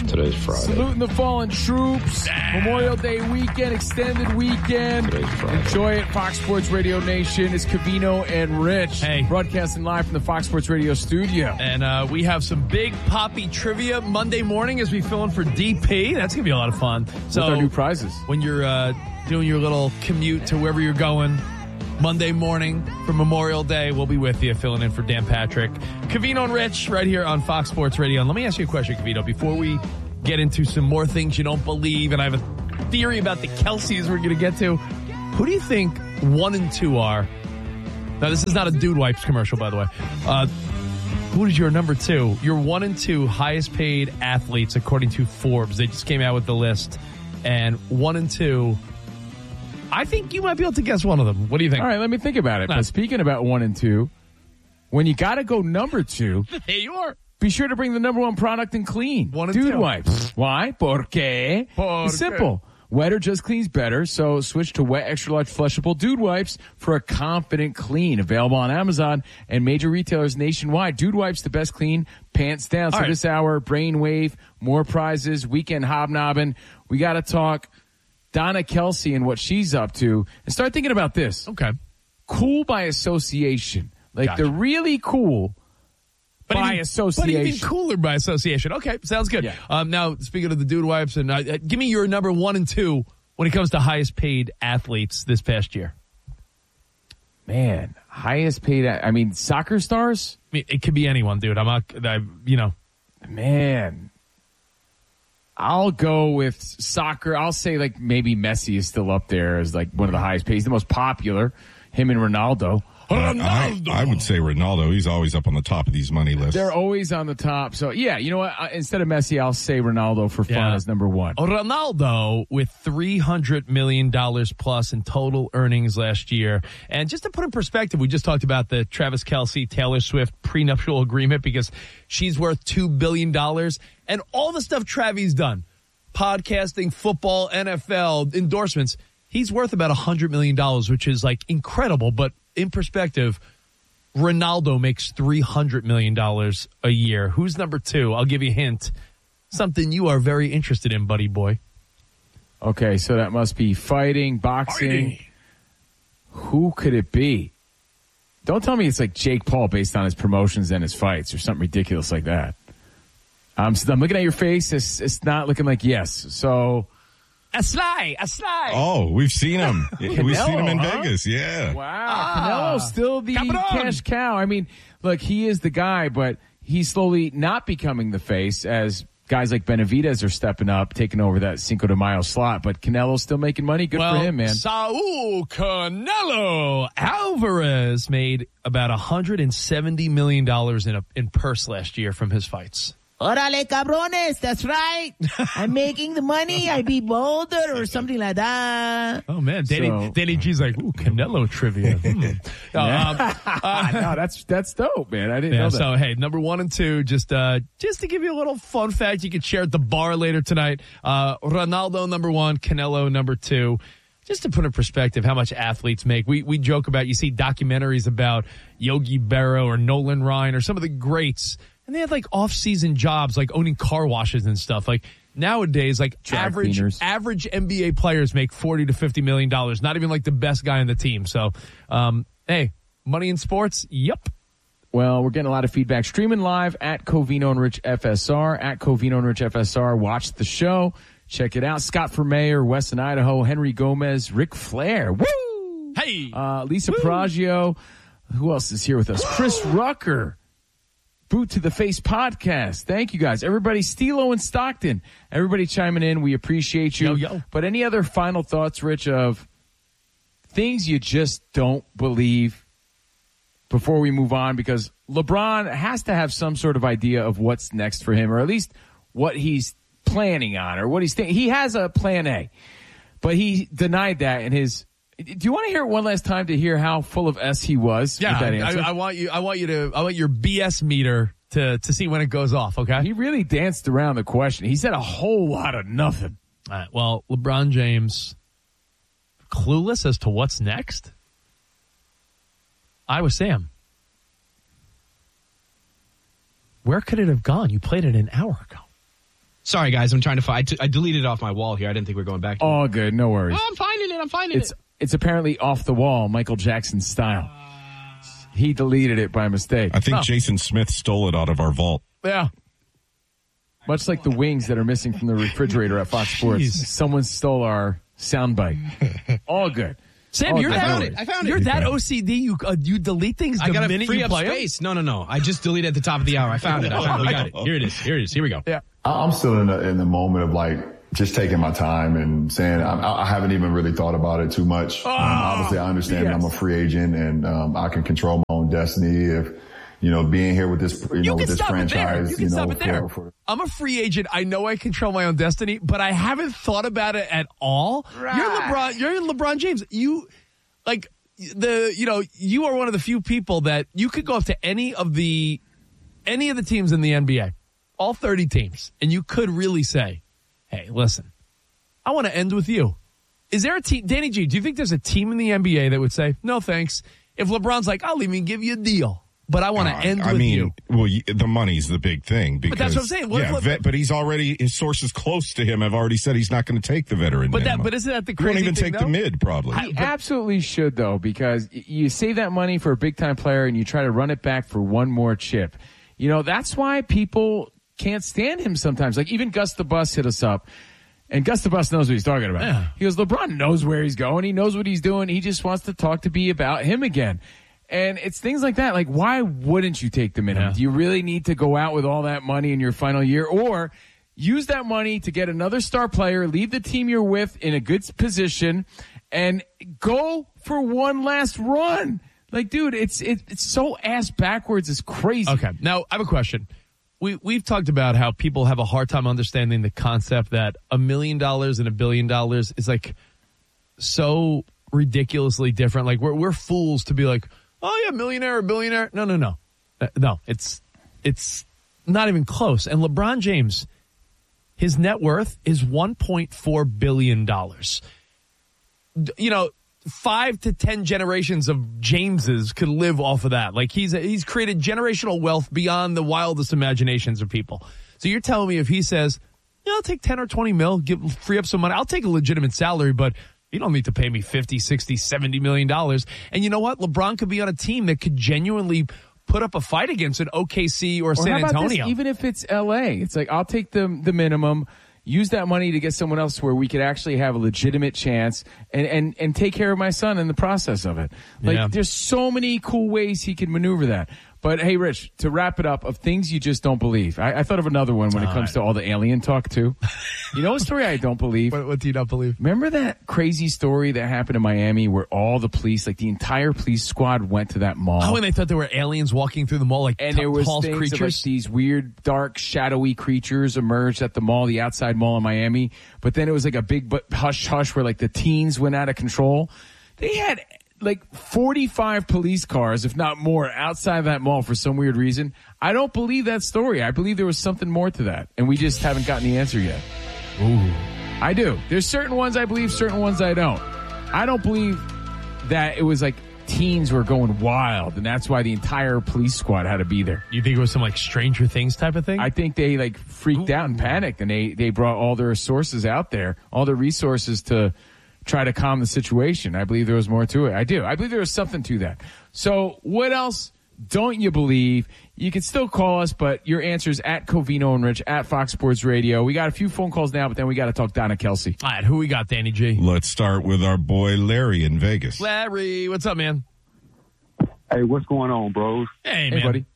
Today's Friday. Saluting the fallen troops. Memorial Day weekend, extended weekend. Today's Friday. Enjoy it. Fox Sports Radio Nation. It's Covino and Rich. Hey. Broadcasting live from the Fox Sports Radio studio. And uh, we have some big Poppy trivia Monday morning as we fill in for D P. That's going to be a lot of fun. So With our new prizes. When you're uh, doing your little commute to wherever you're going, Monday morning for Memorial Day, we'll be with you filling in for Dan Patrick. Covino and Rich right here on Fox Sports Radio. And let me ask you a question, Covino, before we get into some more things you don't believe, and I have a theory about the Kelceys we're going to get to. Who do you think one and two are? Now, this is not a Dude Wipes commercial, by the way. Uh, who is your number two? Your one and two highest paid athletes, according to Forbes. They just came out with the list. And one and two, I think you might be able to guess one of them. What do you think? All right, let me think about it. But speaking about one and two, when you got to go number two, there you are. Be sure to bring the number one product and clean. One and Dude two. Wipes. Why? Porque. Porque. It's simple. Wetter just cleans better, so switch to wet extra large flushable Dude Wipes for a confident clean. Available on Amazon and major retailers nationwide. Dude Wipes, the best clean, pants down. So All right. this hour, Brainwave, more prizes, weekend hobnobbing. We got to talk Donna Kelce and what she's up to, and start thinking about this. Okay. Cool by association. Like Gotcha. they're really cool But by even, association. But even cooler by association. Okay, sounds good. Yeah. Um, now, speaking of the Dude Wipes, and uh, uh, give me your number one and two when it comes to highest paid athletes this past year. Man, highest paid. I mean, soccer stars. I mean, it could be anyone, dude. I'm not. I, you know. Man, I'll go with soccer. I'll say like maybe Messi is still up there as like one of the highest paid. He's the most popular. Him and Ronaldo. Uh, I, I would say Ronaldo. He's always up on the top of these money lists. They're always on the top. So, yeah, you know what? Uh, instead of Messi, I'll say Ronaldo for fun Yeah. as number one. Ronaldo with three hundred million dollars plus in total earnings last year. And just to put in perspective, we just talked about the Travis Kelce, Taylor Swift prenuptial agreement because she's worth two billion dollars. And all the stuff Travis done, podcasting, football, N F L, endorsements, he's worth about one hundred million dollars, which is like incredible. But in perspective, Ronaldo makes three hundred million dollars a year. Who's number two? I'll give you a hint. Something you are very interested in, buddy boy. Okay, so that must be fighting, boxing. Fighting. Who could it be? Don't tell me it's like Jake Paul based on his promotions and his fights or something ridiculous like that. I'm, I'm looking at your face. It's, it's not looking like yes. So... A sly, a sly. Oh, we've seen him. We've seen him in huh? Vegas. Yeah. Wow. Ah, Canelo's still the Cabron. cash cow. I mean, look, he is the guy, but he's slowly not becoming the face as guys like Benavidez are stepping up, taking over that Cinco de Mayo slot. But Canelo's still making money. Good well, for him, man. Saul Canelo Alvarez made about one hundred seventy million dollars in a in purse last year from his fights. Orale, cabrones, that's right. I'm making the money. I be bolder or something like that. Oh, man. Danny, So- Danny G's like, ooh, Canelo trivia. Hmm. No, um, uh, no, that's that's dope, man. I didn't yeah, know that. so, hey, number one and two, just uh, just to give you a little fun fact you can share at the bar later tonight. Uh, Ronaldo, number one. Canelo, number two. Just to put in perspective how much athletes make. We we joke about, you see documentaries about Yogi Berra or Nolan Ryan or some of the greats, and they have like off-season jobs like owning car washes and stuff. Like nowadays, like Track average cleaners. average N B A players make forty to fifty million dollars. Not even like the best guy on the team. So, um, hey, money in sports, yep. Well, we're getting a lot of feedback. Streaming live at Covino and Rich F S R, at Covino and Rich F S R. Watch the show. Check it out. Scott for Mayor, Weston, Idaho, Henry Gomez, Ric Flair. Woo! Hey! Uh, Lisa Peragio. Who else is here with us? Chris Rucker. Boot to the Face podcast. Thank you guys. Everybody, Stilo and Stockton. Everybody chiming in. We appreciate you. Yo, yo. But any other final thoughts, Rich, of things you just don't believe before we move on? Because LeBron has to have some sort of idea of what's next for him, or at least what he's planning on, or what he's thinking. He has a plan A, but he denied that in his. Do you want to hear it one last time to hear how full of S he was? Yeah, with that answer? I, I want you. I want you to. I want your B S meter to to see when it goes off. Okay. He really danced around the question. He said a whole lot of nothing. All right, well, LeBron James, clueless as to what's next. Iowa Sam. Where could it have gone? You played it an hour ago. Sorry, guys. I'm trying to find. I, t- I deleted it off my wall here. I didn't think we were going back to it. All good. No worries. Oh, I'm finding it. I'm finding It's it. it's apparently off the wall, Michael Jackson style. He deleted it by mistake. I think Oh. Jason Smith stole it out of our vault. Yeah. Much like the wings that are missing from the refrigerator at Fox Sports. Jeez. Someone stole our soundbite. All good. Sam, All you're good. that, found it. I found it. You're that O C D. You uh, you delete things the I got to minute free you up play 'em? space. No, no, no. I just deleted at the top of the hour. I found it. I found it. We got it. Here it is. Here it is. Here we go. Yeah. I'm still in the, in the moment of like just taking my time and saying I, I haven't even really thought about it too much. Oh, um, obviously, I understand yes. that I'm a free agent and um, I can control my own destiny. If you know, being here with this, you, You know, can with this stop it there. franchise, You can you know, stop it there. for, for I'm a free agent. I know I control my own destiny, but I haven't thought about it at all. Right. You're LeBron. You're LeBron James. You like the you know you are one of the few people that you could go up to any of the any of the teams in the N B A, all thirty teams, and you could really say, "Hey, listen, I want to end with you." Is there a team, Danny G? Do you think there's a team in the N B A that would say, "No, thanks"? If LeBron's like, "I'll even give you a deal, but I want to Uh, end I with mean, you." well, y- the money's the big thing. Because, But that's what I'm saying. What if yeah, Le- vet, but he's already, his sources close to him have already said he's not going to take the veteran. But that, minimum. but isn't that the He crazy won't even thing, take though? the mid, probably. He absolutely should, though, because y- you save that money for a big-time player and you try to run it back for one more chip. You know, that's why people can't stand him sometimes. Like, even Gus the Bus hit us up, and Gus the Bus knows what he's talking about. Yeah. He goes, LeBron knows where he's going. He knows what he's doing. He just wants to talk to be about him again. And it's things like that. Like, why wouldn't you take the minimum? Yeah. Do you really need to go out with all that money in your final year? Or use that money to get another star player, leave the team you're with in a good position, and go for one last run. Like, dude, it's it, it's so ass backwards. It's crazy. Okay. Now, I have a question. We, we've talked about how people have a hard time understanding the concept that a million dollars and a billion dollars is like so ridiculously different. Like, we're, we're fools to be like, oh, yeah, millionaire or billionaire. No, no, no. Uh, no, it's it's not even close. And LeBron James, his net worth is one point four billion dollars. D- You know, five to ten generations of Jameses could live off of that. Like, he's he's created generational wealth beyond the wildest imaginations of people. So you're telling me if he says, yeah, I'll take ten or twenty mil, give free up some money, I'll take a legitimate salary, but you don't need to pay me fifty, sixty, seventy million dollars. And you know what? LeBron could be on a team that could genuinely put up a fight against an O K C or, Or San how about Antonio. this? Even if it's L A, it's like, I'll take the the minimum, use that money to get someone else where we could actually have a legitimate chance and, and, and take care of my son in the process of it. Like, Yeah. there's so many cool ways he can maneuver that. But hey, Rich, to wrap it up, of things you just don't believe. I, I thought of another one when it All comes right. to all the alien talk too. You know a story I don't believe? What, what do you not believe? Remember that crazy story that happened in Miami where all the police, like the entire police squad, went to that mall? Oh, and they thought there were aliens walking through the mall, like And t- there was tall things creatures. of like these weird, dark, shadowy creatures emerged at the mall, the outside mall in Miami. But then it was like a big but hush hush where like the teens went out of control. They had like forty-five police cars, if not more, outside that mall for some weird reason. I don't believe that story. I believe there was something more to that, and we just haven't gotten the answer yet. Ooh. I do. There's certain ones I believe, certain ones I don't. I don't believe that it was like teens were going wild, and that's why the entire police squad had to be there. You think it was some like Stranger Things type of thing? I think they like freaked out and panicked, and they, they brought all their sources out there, all their resources to try to calm the situation. I believe there was more to it. I do. I believe there was something to that. So what else don't you believe? You can still call us, but your answer's at Covino and Rich, at Fox Sports Radio. We got a few phone calls now, but then we got to talk Donna Kelsey. All right, who we got, Danny G? Let's start with our boy Larry in Vegas. Larry, what's up, man? Hey, what's going on, bros? Hey, Hey, man. buddy.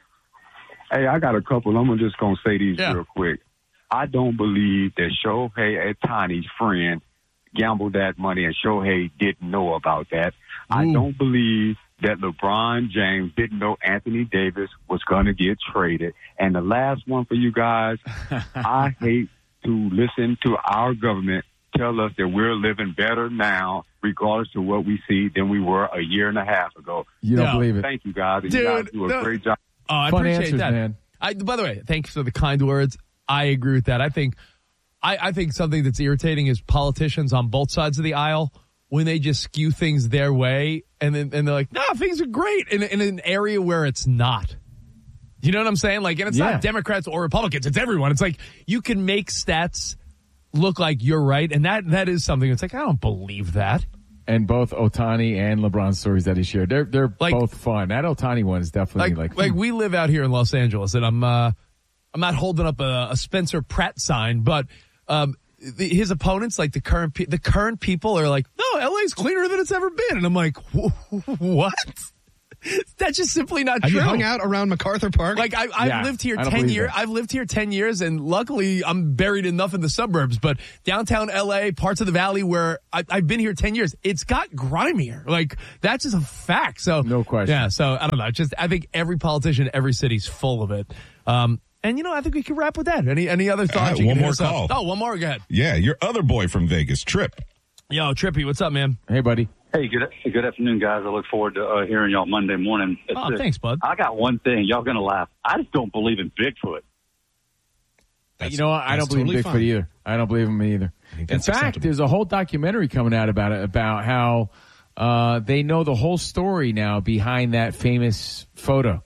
Hey, I got a couple. I'm just going to say these Yeah. real quick. I don't believe that Shohei Ohtani's friend gambled that money and Shohei didn't know about that. I don't believe that LeBron James didn't know Anthony Davis was going to get traded. And the last one for you guys, I hate to listen to our government tell us that we're living better now, regardless of what we see, than we were a year and a half ago. You don't No. believe it. Thank you, guys. And Dude, you guys do a no. great job. Oh, I Fun appreciate answers, that. man. I, by the way, thanks for the kind words. I agree with that. I think, I, I think something that's irritating is politicians on both sides of the aisle when they just skew things their way, and then and they're like, "No, things are great," in, in an area where it's not. You know what I'm saying? Like, and it's Yeah. not Democrats or Republicans. It's everyone. It's like you can make stats look like you're right, and that that is something. It's like I don't believe that. And both Ohtani and LeBron stories that he shared, they're they're Like- both fun. That Ohtani one is definitely Like, like like we live out here in Los Angeles, and I'm uh, I'm not holding up a, a Spencer Pratt sign, but um, the, his opponents, like the current pe- the current people, are like, no, L A's cleaner than it's ever been, and I'm like, what? That's just simply not Have true. you hung out around MacArthur Park? Like I, I've Yeah, lived here I don't ten believe years. that. I've lived here ten years, and luckily I'm buried enough in the suburbs. But downtown L A, parts of the valley where I, I've been here ten years, it's got grimier. Like that's just a fact. So No question. Yeah. So I don't know. Just I think every politician, every city's full of it. Um, and you know, I think we can wrap with that. Any any other thoughts? right, you one can hit more us up? call. Oh, one more. Go ahead. Yeah, your other boy from Vegas, Trip. Yo, Trippy, what's up, man? Hey, buddy. Hey, good good afternoon, guys. I look forward to uh, hearing y'all Monday morning. It's, Oh, uh, thanks, bud. I got one thing. Y'all going to laugh. I just don't believe in Bigfoot. you know what? I don't that's believe totally in Bigfoot fine. either. I don't believe him either. In that's fact, acceptable. there's a whole documentary coming out about it, about how uh, they know the whole story now behind that famous photo.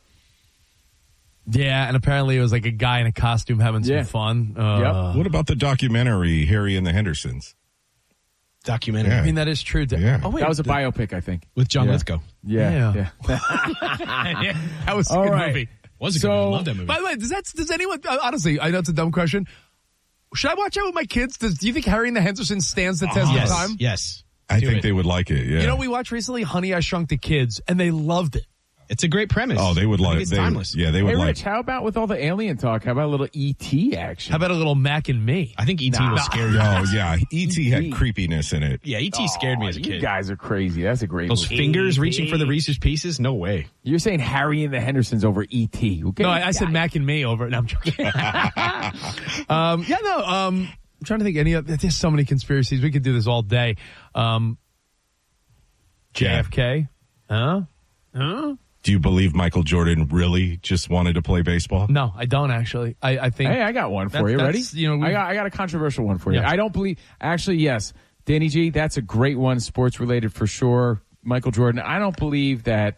Yeah, and apparently it was like a guy in a costume having Yeah. some fun. Uh, What about the documentary, Harry and the Hendersons? Documentary. Yeah. I mean, that is true. Yeah. Oh, wait. That was a biopic, I think. With John Yeah. Lithgow. Yeah. Yeah. yeah. Yeah, that was a All good right. movie. Was a good So- movie. I love that movie. By the way, does that does anyone uh, honestly? I know it's a dumb question. Should I watch out with my kids? Does do you think Harry and the Hendersons stands the test yes. of time? Yes. I Do think it. they would like it, yeah. You know, we watched recently Honey, I Shrunk the Kids, and they loved it. It's a great premise. Oh, they would I think like It's they, timeless. Yeah, they would Hey, like Rich, how about with all the alien talk? How about a little E T action? How about a little Mac and Me? I think E T Nah. was scary. Oh, yeah. E T had creepiness in it. Yeah, E T scared me as a You kid. guys are crazy. That's a great Those movie. fingers reaching for the Reese's Pieces? No way. You're saying Harry and the Hendersons over E T. Okay? No, I, I said Mac and Me over. No, I'm joking. um, yeah, no. Um, I'm trying to think any other. There's so many conspiracies. We could do this all day. Um, J F K. Huh? Huh? Do you believe Michael Jordan really just wanted to play baseball? No, I don't actually. I, I think. Hey, I got one for That's- you. Ready? that's, you know, we- I got I got a controversial one for you. Yeah. I don't believe. Actually, yes, Danny G. That's a great one, sports related for sure. Michael Jordan. I don't believe that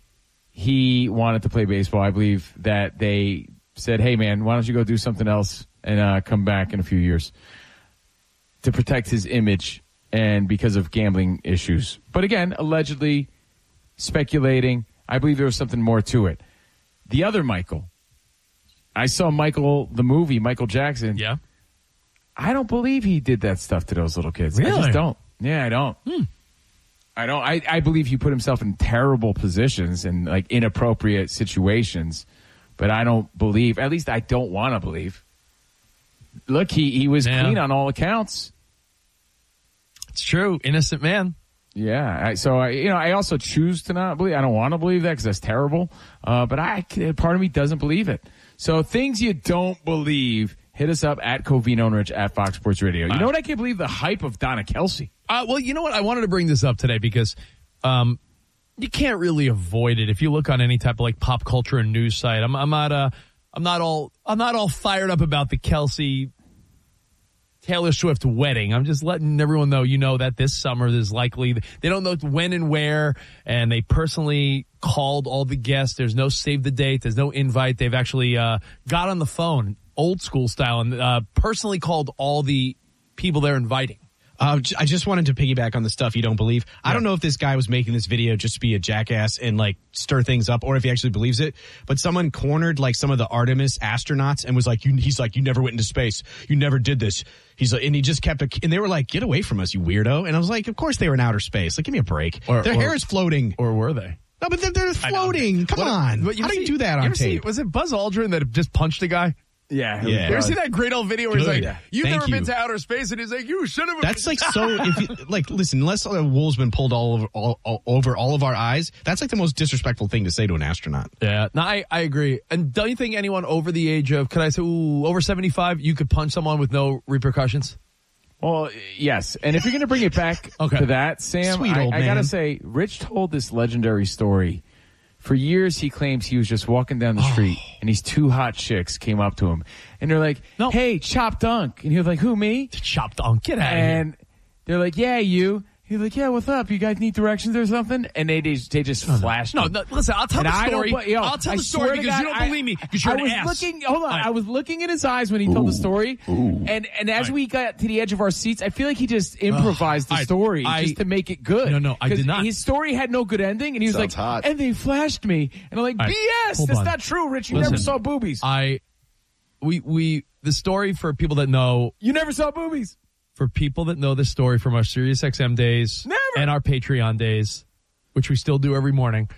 he wanted to play baseball. I believe that they said, "Hey, man, why don't you go do something else and uh, come back in a few years," to protect his image and because of gambling issues. But again, allegedly speculating. I believe there was something more to it. The other Michael, I saw Michael, the movie, Michael Jackson. Yeah. I don't believe he did that stuff to those little kids. I Really? just don't. Yeah, I don't. Hmm. I don't. I, I believe he put himself in terrible positions and like inappropriate situations, but I don't believe, at least I don't want to believe. Look, he, he was Yeah. clean on all accounts. It's true. Innocent man. Yeah, I, so I, you know, I also choose to not believe. I don't want to believe that because that's terrible. Uh, but I, part of me doesn't believe it. So things you don't believe, hit us up at Covino and Rich at Fox Sports Radio. You know what? I can't believe the hype of Donna Kelsey. Uh, well, you know what? I wanted to bring this up today because um, you can't really avoid it if you look on any type of like pop culture and news site. I'm, I'm not. Uh, I'm not all. I'm not all fired up about the Kelsey Taylor Swift wedding. I'm just letting everyone know, you know, that this summer there's likely, they don't know when and where, and they personally called all the guests. There's no save the date. There's no invite. They've actually uh, got on the phone, old school style, and uh, personally called all the people they're inviting. Uh, j- I just wanted to piggyback on the stuff you don't believe. I don't know if this guy was making this video just to be a jackass and like stir things up, or if he actually believes it. But someone cornered like some of the Artemis astronauts and was like, "You," he's like, "You never went into space. You never did this." He's like, and he just kept, a, and they were like, "Get away from us, you weirdo!" And I was like, "Of course they were in outer space. Like, give me a break. Or- Their or- hair is floating." Or were they? No, but they're, they're floating. Come What- on. but How do see- you do that you on ever see- tape? was it Buzz Aldrin that just punched a guy? Yeah. Yeah. You ever see that great old video where he's Good. like, "You've Thank never been you. to outer space," and he's like, "You should have." That's like so. If you, like, listen, unless a wool's been pulled all over all, all over all of our eyes, that's like the most disrespectful thing to say to an astronaut. Yeah, no, I, I agree. And don't you think anyone over the age of, could I say, ooh, over seventy-five, you could punch someone with no repercussions? Well, yes. And if you're going to bring it back Okay. to that, Sam, Sweet I, old I got to man. say, Rich told this legendary story. For years, he claims he was just walking down the street and these two hot chicks came up to him and they're like, "Hey, Chop Dunk." And he was like, "Who, me?" Chop Dunk, get out of here. And they're like, "Yeah, you." He's like, yeah, what's up? You guys need directions or something? And they just, they just no, flashed no, him. no, listen, I'll tell and the story. But, yo, I'll tell I the story because God, you don't I, believe me. Because you're I an was ass. looking. Hold on, right. I was looking in his eyes when he Ooh, told the story, ooh. and and as Right. we got to the edge of our seats, I feel like he just improvised Uh, the I- story I- just to make it good. No, no, I 'Cause did not. His story had no good ending, and he was Sounds like, hot. and they flashed me, and I'm like, All right, B S. hold That's on. not true, Rich. You Listen, never saw boobies. I, we, we, the story for people that know, You never saw boobies. for people that know this story from our SiriusXM days Never. and our Patreon days, which we still do every morning.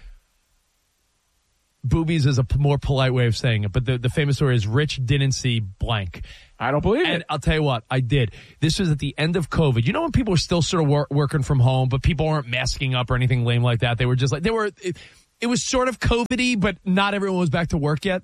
Boobies is a p- more polite way of saying it, but the, the famous story is Rich didn't see blank. I don't believe and it. I'll tell you what, I did. This was at the end of COVID. You know when people were still sort of wor- working from home, but people weren't masking up or anything lame like that. They were just like, they were, it, it was sort of COVID-y, but not everyone was back to work yet.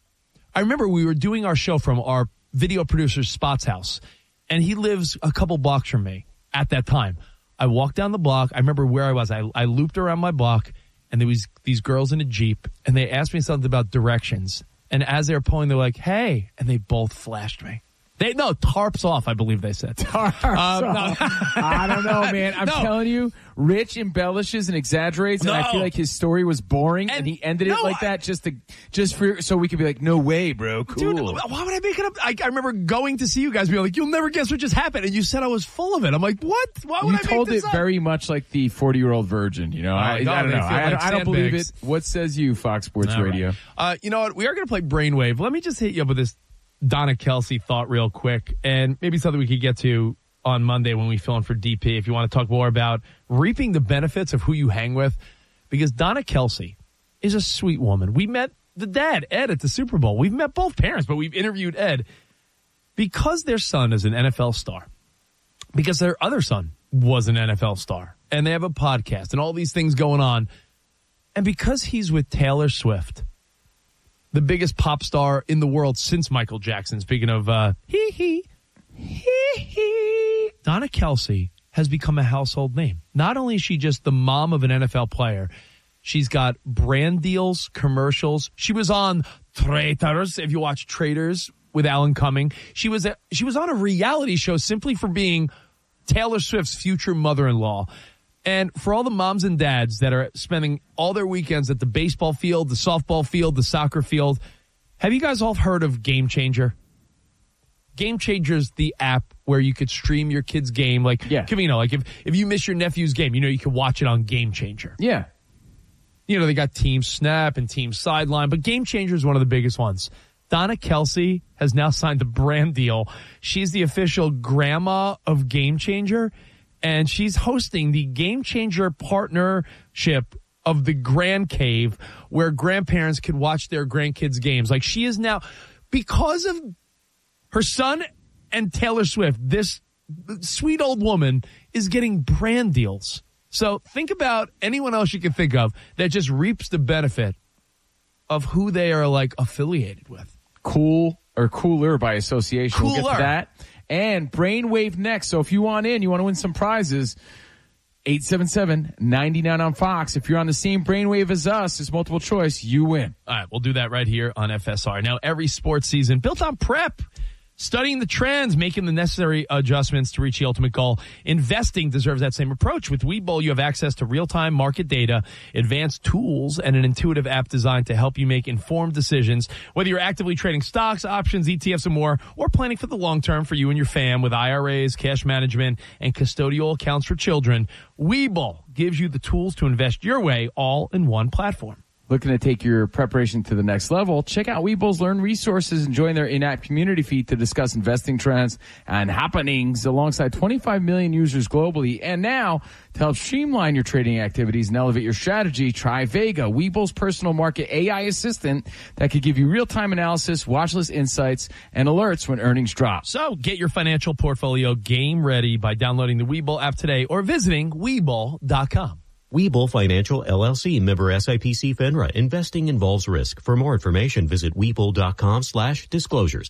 I remember we were doing our show from our video producer's Spot's house, and he lives a couple blocks from me at that time. I walked down the block. I remember where I was. I, I looped around my block, and there was these girls in a Jeep, and they asked me something about directions. And as they were pulling, they were like, hey, and they both flashed me. They no tarps off, I believe they said. Tarps Um, no. off. I don't know, man. I'm No. telling you, Rich embellishes and exaggerates, and I No. feel like his story was boring, and, And he ended no, it like I- that just to just for so we could be like, no way, bro, cool. Dude, why would I make it up? I, I remember going to see you guys, being like, "You'll never guess what just happened," and you said I was full of it. I'm like, "What? Why would you I make told this it up? very much like the forty-year-old virgin. You know, Oh, I, I no, don't they know. feel I, like I don't believe it. sandbags. What says you, Fox Sports All right. Radio? Uh, you know what? We are going to play Brainwave. Let me just hit you up with this Donna Kelsey thought real quick, and maybe something we could get to on Monday when we fill in for D P if you want to talk more about reaping the benefits of who you hang with, because Donna Kelsey is a sweet woman. We met the dad, Ed, at the Super Bowl. We've met both parents, but we've interviewed Ed because their son is an N F L star, because their other son was an N F L star, and they have a podcast and all these things going on, and because he's with Taylor Swift, the biggest pop star in the world since Michael Jackson. Speaking of uh, hee hee, hee hee, Donna Kelsey has become a household name. Not only is she just the mom of an N F L player, she's got brand deals, commercials. She was on Traitors, if you watch Traitors with Alan Cumming. She was a, she was on a reality show simply for being Taylor Swift's future mother-in-law. And for all the moms and dads that are spending all their weekends at the baseball field, the softball field, the soccer field, have you guys all heard of Game Changer? Game Changer's the app where you could stream your kid's game. Like, Yeah. Camino, like if, if you miss your nephew's game, you know, you can watch it on Game Changer. Yeah. You know, they got Team Snap and Team Sideline, but Game Changer is one of the biggest ones. Donna Kelsey has now signed a brand deal. She's the official grandma of Game Changer, and she's hosting the Game Changer partnership of the Grand Cave, where grandparents could watch their grandkids' games. Like, she is now, because of her son and Taylor Swift, this sweet old woman is getting brand deals. So think about anyone else you can think of that just reaps the benefit of who they are, like, affiliated with. Cool or cooler by association. We'll get Cooler. to that. And Brainwave next. So if you want in, you want to win some prizes, eight seven seven, nine nine on Fox. If you're on the same Brainwave as us, it's multiple choice, you win. All right, we'll do that right here on F S R. Now, every sports season built on prep, studying the trends, making the necessary adjustments to reach the ultimate goal. Investing deserves that same approach. With Webull, you have access to real-time market data, advanced tools, and an intuitive app designed to help you make informed decisions. Whether you're actively trading stocks, options, E T Fs, and more, or planning for the long term for you and your fam with I R As, cash management, and custodial accounts for children, Webull gives you the tools to invest your way all in one platform. Looking to take your preparation to the next level? Check out Webull's Learn Resources and join their in-app community feed to discuss investing trends and happenings alongside twenty-five million users globally. And now, to help streamline your trading activities and elevate your strategy, try Vega, Webull's personal market A I assistant that could give you real-time analysis, watchlist insights, and alerts when earnings drop. So get your financial portfolio game ready by downloading the Webull app today or visiting Webull dot com. Webull Financial, L L C, member S I P C FINRA. Investing involves risk. For more information, visit Webull dot com slash disclosures.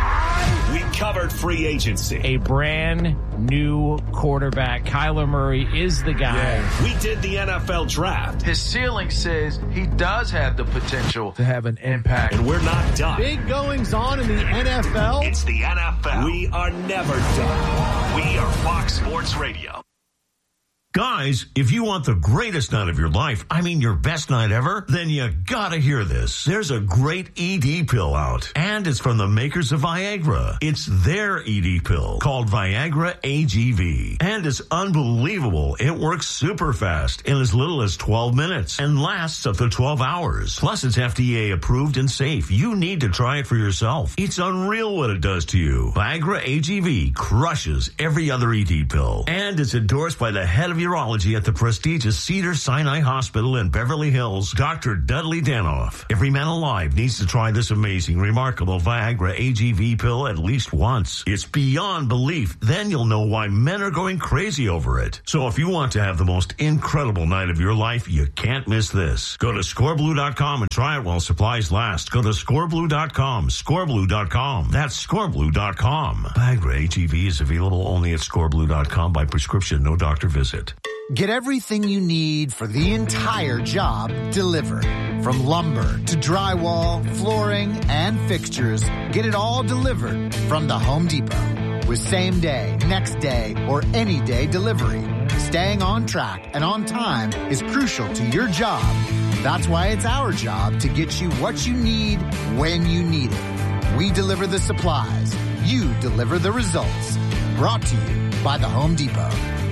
We covered free agency. A brand new quarterback, Kyler Murray, is the guy. We did the N F L draft. His ceiling says he does have the potential to have an impact. And we're not done. Big goings on in the N F L. It's the N F L. We are never done. We are Fox Sports Radio. Guys, if you want the greatest night of your life, I mean your best night ever, then you gotta hear this. There's a great E D pill out, and it's from the makers of Viagra. It's their E D pill called Viagra A G V, and it's unbelievable. It works super fast in as little as twelve minutes and lasts up to twelve hours. Plus, it's F D A approved and safe. You need to try it for yourself. It's unreal what it does to you. Viagra A G V crushes every other E D pill, and it's endorsed by the head of urology at the prestigious Cedars-Sinai Hospital in Beverly Hills, Doctor Dudley Danoff. Every man alive needs to try this amazing, remarkable Viagra A G V pill at least once. It's beyond belief. Then you'll know why men are going crazy over it. So if you want to have the most incredible night of your life, you can't miss this. Go to score blue dot com and try it while supplies last. Go to score blue dot com, score blue dot com. That's score blue dot com. Viagra A G V is available only at score blue dot com by prescription, no doctor visit. Get everything you need for the entire job delivered. From lumber to drywall, flooring, and fixtures, get it all delivered from the Home Depot. With same day, next day, or any day delivery, staying on track and on time is crucial to your job. That's why it's our job to get you what you need when you need it. We deliver the supplies. You deliver the results. Brought to you by the Home Depot.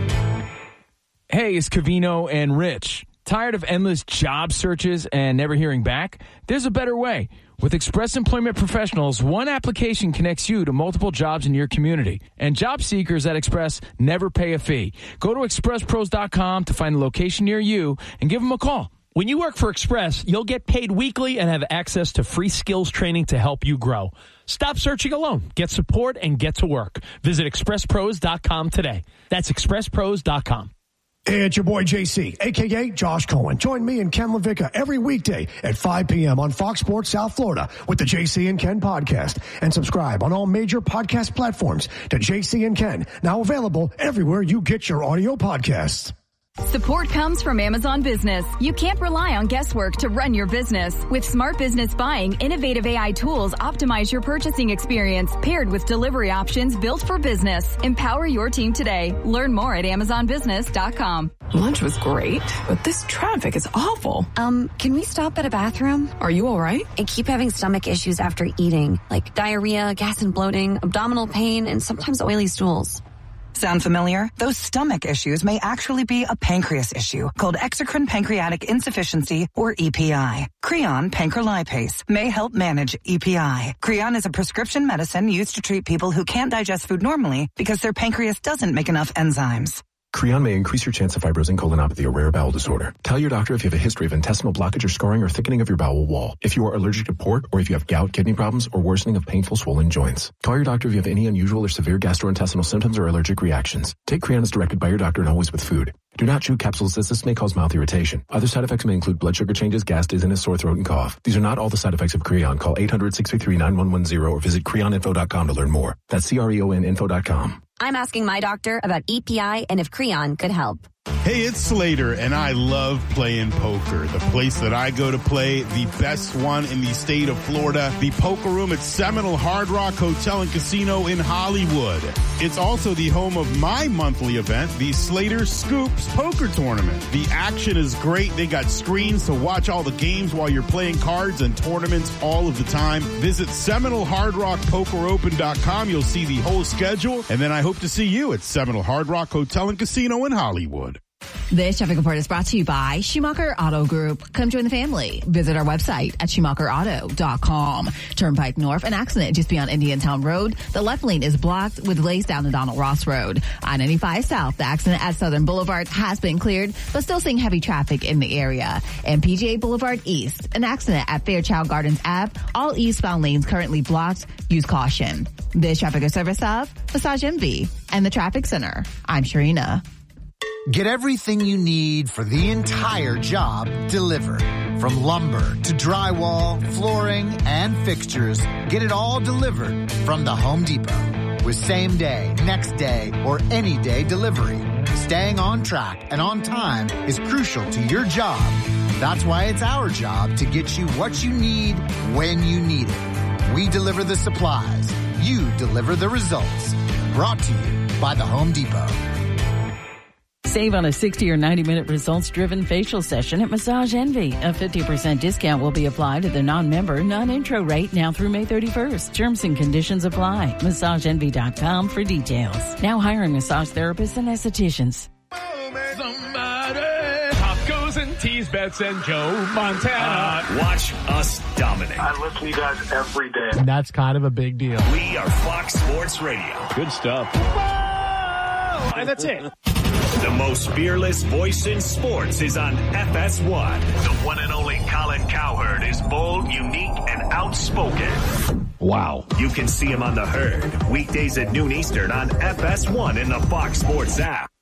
Hey, it's Covino and Rich. Tired of endless job searches and never hearing back? There's a better way. With Express Employment Professionals, one application connects you to multiple jobs in your community. And job seekers at Express never pay a fee. Go to express pros dot com to find a location near you and give them a call. When you work for Express, you'll get paid weekly and have access to free skills training to help you grow. Stop searching alone. Get support and get to work. Visit express pros dot com today. That's express pros dot com. It's your boy J C, a k a. Josh Cohen. Join me and Ken LaVicka every weekday at five p.m. on Fox Sports South Florida with the J C and Ken podcast. And subscribe on all major podcast platforms to J C and Ken, now available everywhere you get your audio podcasts. Support comes from Amazon Business. You can't rely on guesswork to run your business. With Smart Business Buying, innovative A I tools optimize your purchasing experience, paired with delivery options built for business. Empower your team today. Learn more at amazon business dot com. Lunch was great, but this traffic is awful. Um, can we stop at a bathroom? Are you all right? I keep having stomach issues after eating, like diarrhea, gas and bloating, abdominal pain, and sometimes oily stools. Sound familiar? Those stomach issues may actually be a pancreas issue called exocrine pancreatic insufficiency, or E P I. Creon pancrelipase may help manage E P I. Creon is a prescription medicine used to treat people who can't digest food normally because their pancreas doesn't make enough enzymes. Creon may increase your chance of fibrosing colonopathy, a rare bowel disorder. Tell your doctor if you have a history of intestinal blockage or scarring or thickening of your bowel wall, if you are allergic to pork, or if you have gout, kidney problems, or worsening of painful swollen joints. Call your doctor if you have any unusual or severe gastrointestinal symptoms or allergic reactions. Take Creon as directed by your doctor and always with food. Do not chew capsules as this may cause mouth irritation. Other side effects may include blood sugar changes, gas, dizziness, sore throat, and cough. These are not all the side effects of Creon. Call eight hundred, six three three, nine one one zero or visit creon info dot com to learn more. That's C R E O N info dot com. I'm asking my doctor about E P I and if Creon could help. Hey, it's Slater, and I love playing poker. The place that I go to play, the best one in the state of Florida, the Poker Room at Seminole Hard Rock Hotel and Casino in Hollywood. It's also the home of my monthly event, the Slater Scoops Poker Tournament. The action is great. They got screens to watch all the games while you're playing cards and tournaments all of the time. Visit Seminole Hard Rock Poker Open dot com. You'll see the whole schedule, and then I hope to see you at Seminole Hard Rock Hotel and Casino in Hollywood. This traffic report is brought to you by Schumacher Auto Group. Come join the family. Visit our website at schumacher auto dot com. Turnpike North, an accident just beyond Indiantown Road. The left lane is blocked with delays down the Donald Ross Road. I ninety-five South, the accident at Southern Boulevard has been cleared, but still seeing heavy traffic in the area. And P G A Boulevard East, an accident at Fairchild Gardens Ave. All eastbound lanes currently blocked. Use caution. This traffic is service of Massage Envy and the Traffic Center. I'm Sharina. Get everything you need for the entire job delivered. From lumber to drywall, flooring, and fixtures, get it all delivered from the Home Depot. With same day, next day, or any day delivery, staying on track and on time is crucial to your job. That's why it's our job to get you what you need when you need it. We deliver the supplies. You deliver the results. Brought to you by the Home Depot. Save on a sixty or ninety minute results-driven facial session at Massage Envy. A fifty percent discount will be applied to the non-member, non-intro rate now through May thirty-first. Terms and conditions apply. massage envy dot com for details. Now hiring massage therapists and estheticians. Tacos and tease bets and Joe Montana. Uh, watch us dominate. I listen to you guys every day. And that's kind of a big deal. We are Fox Sports Radio. Good stuff. And that's it. The most fearless voice in sports is on F S one. The one and only Colin Cowherd is bold, unique, and outspoken. Wow. You can see him on The Herd, weekdays at noon Eastern on F S one in the Fox Sports app.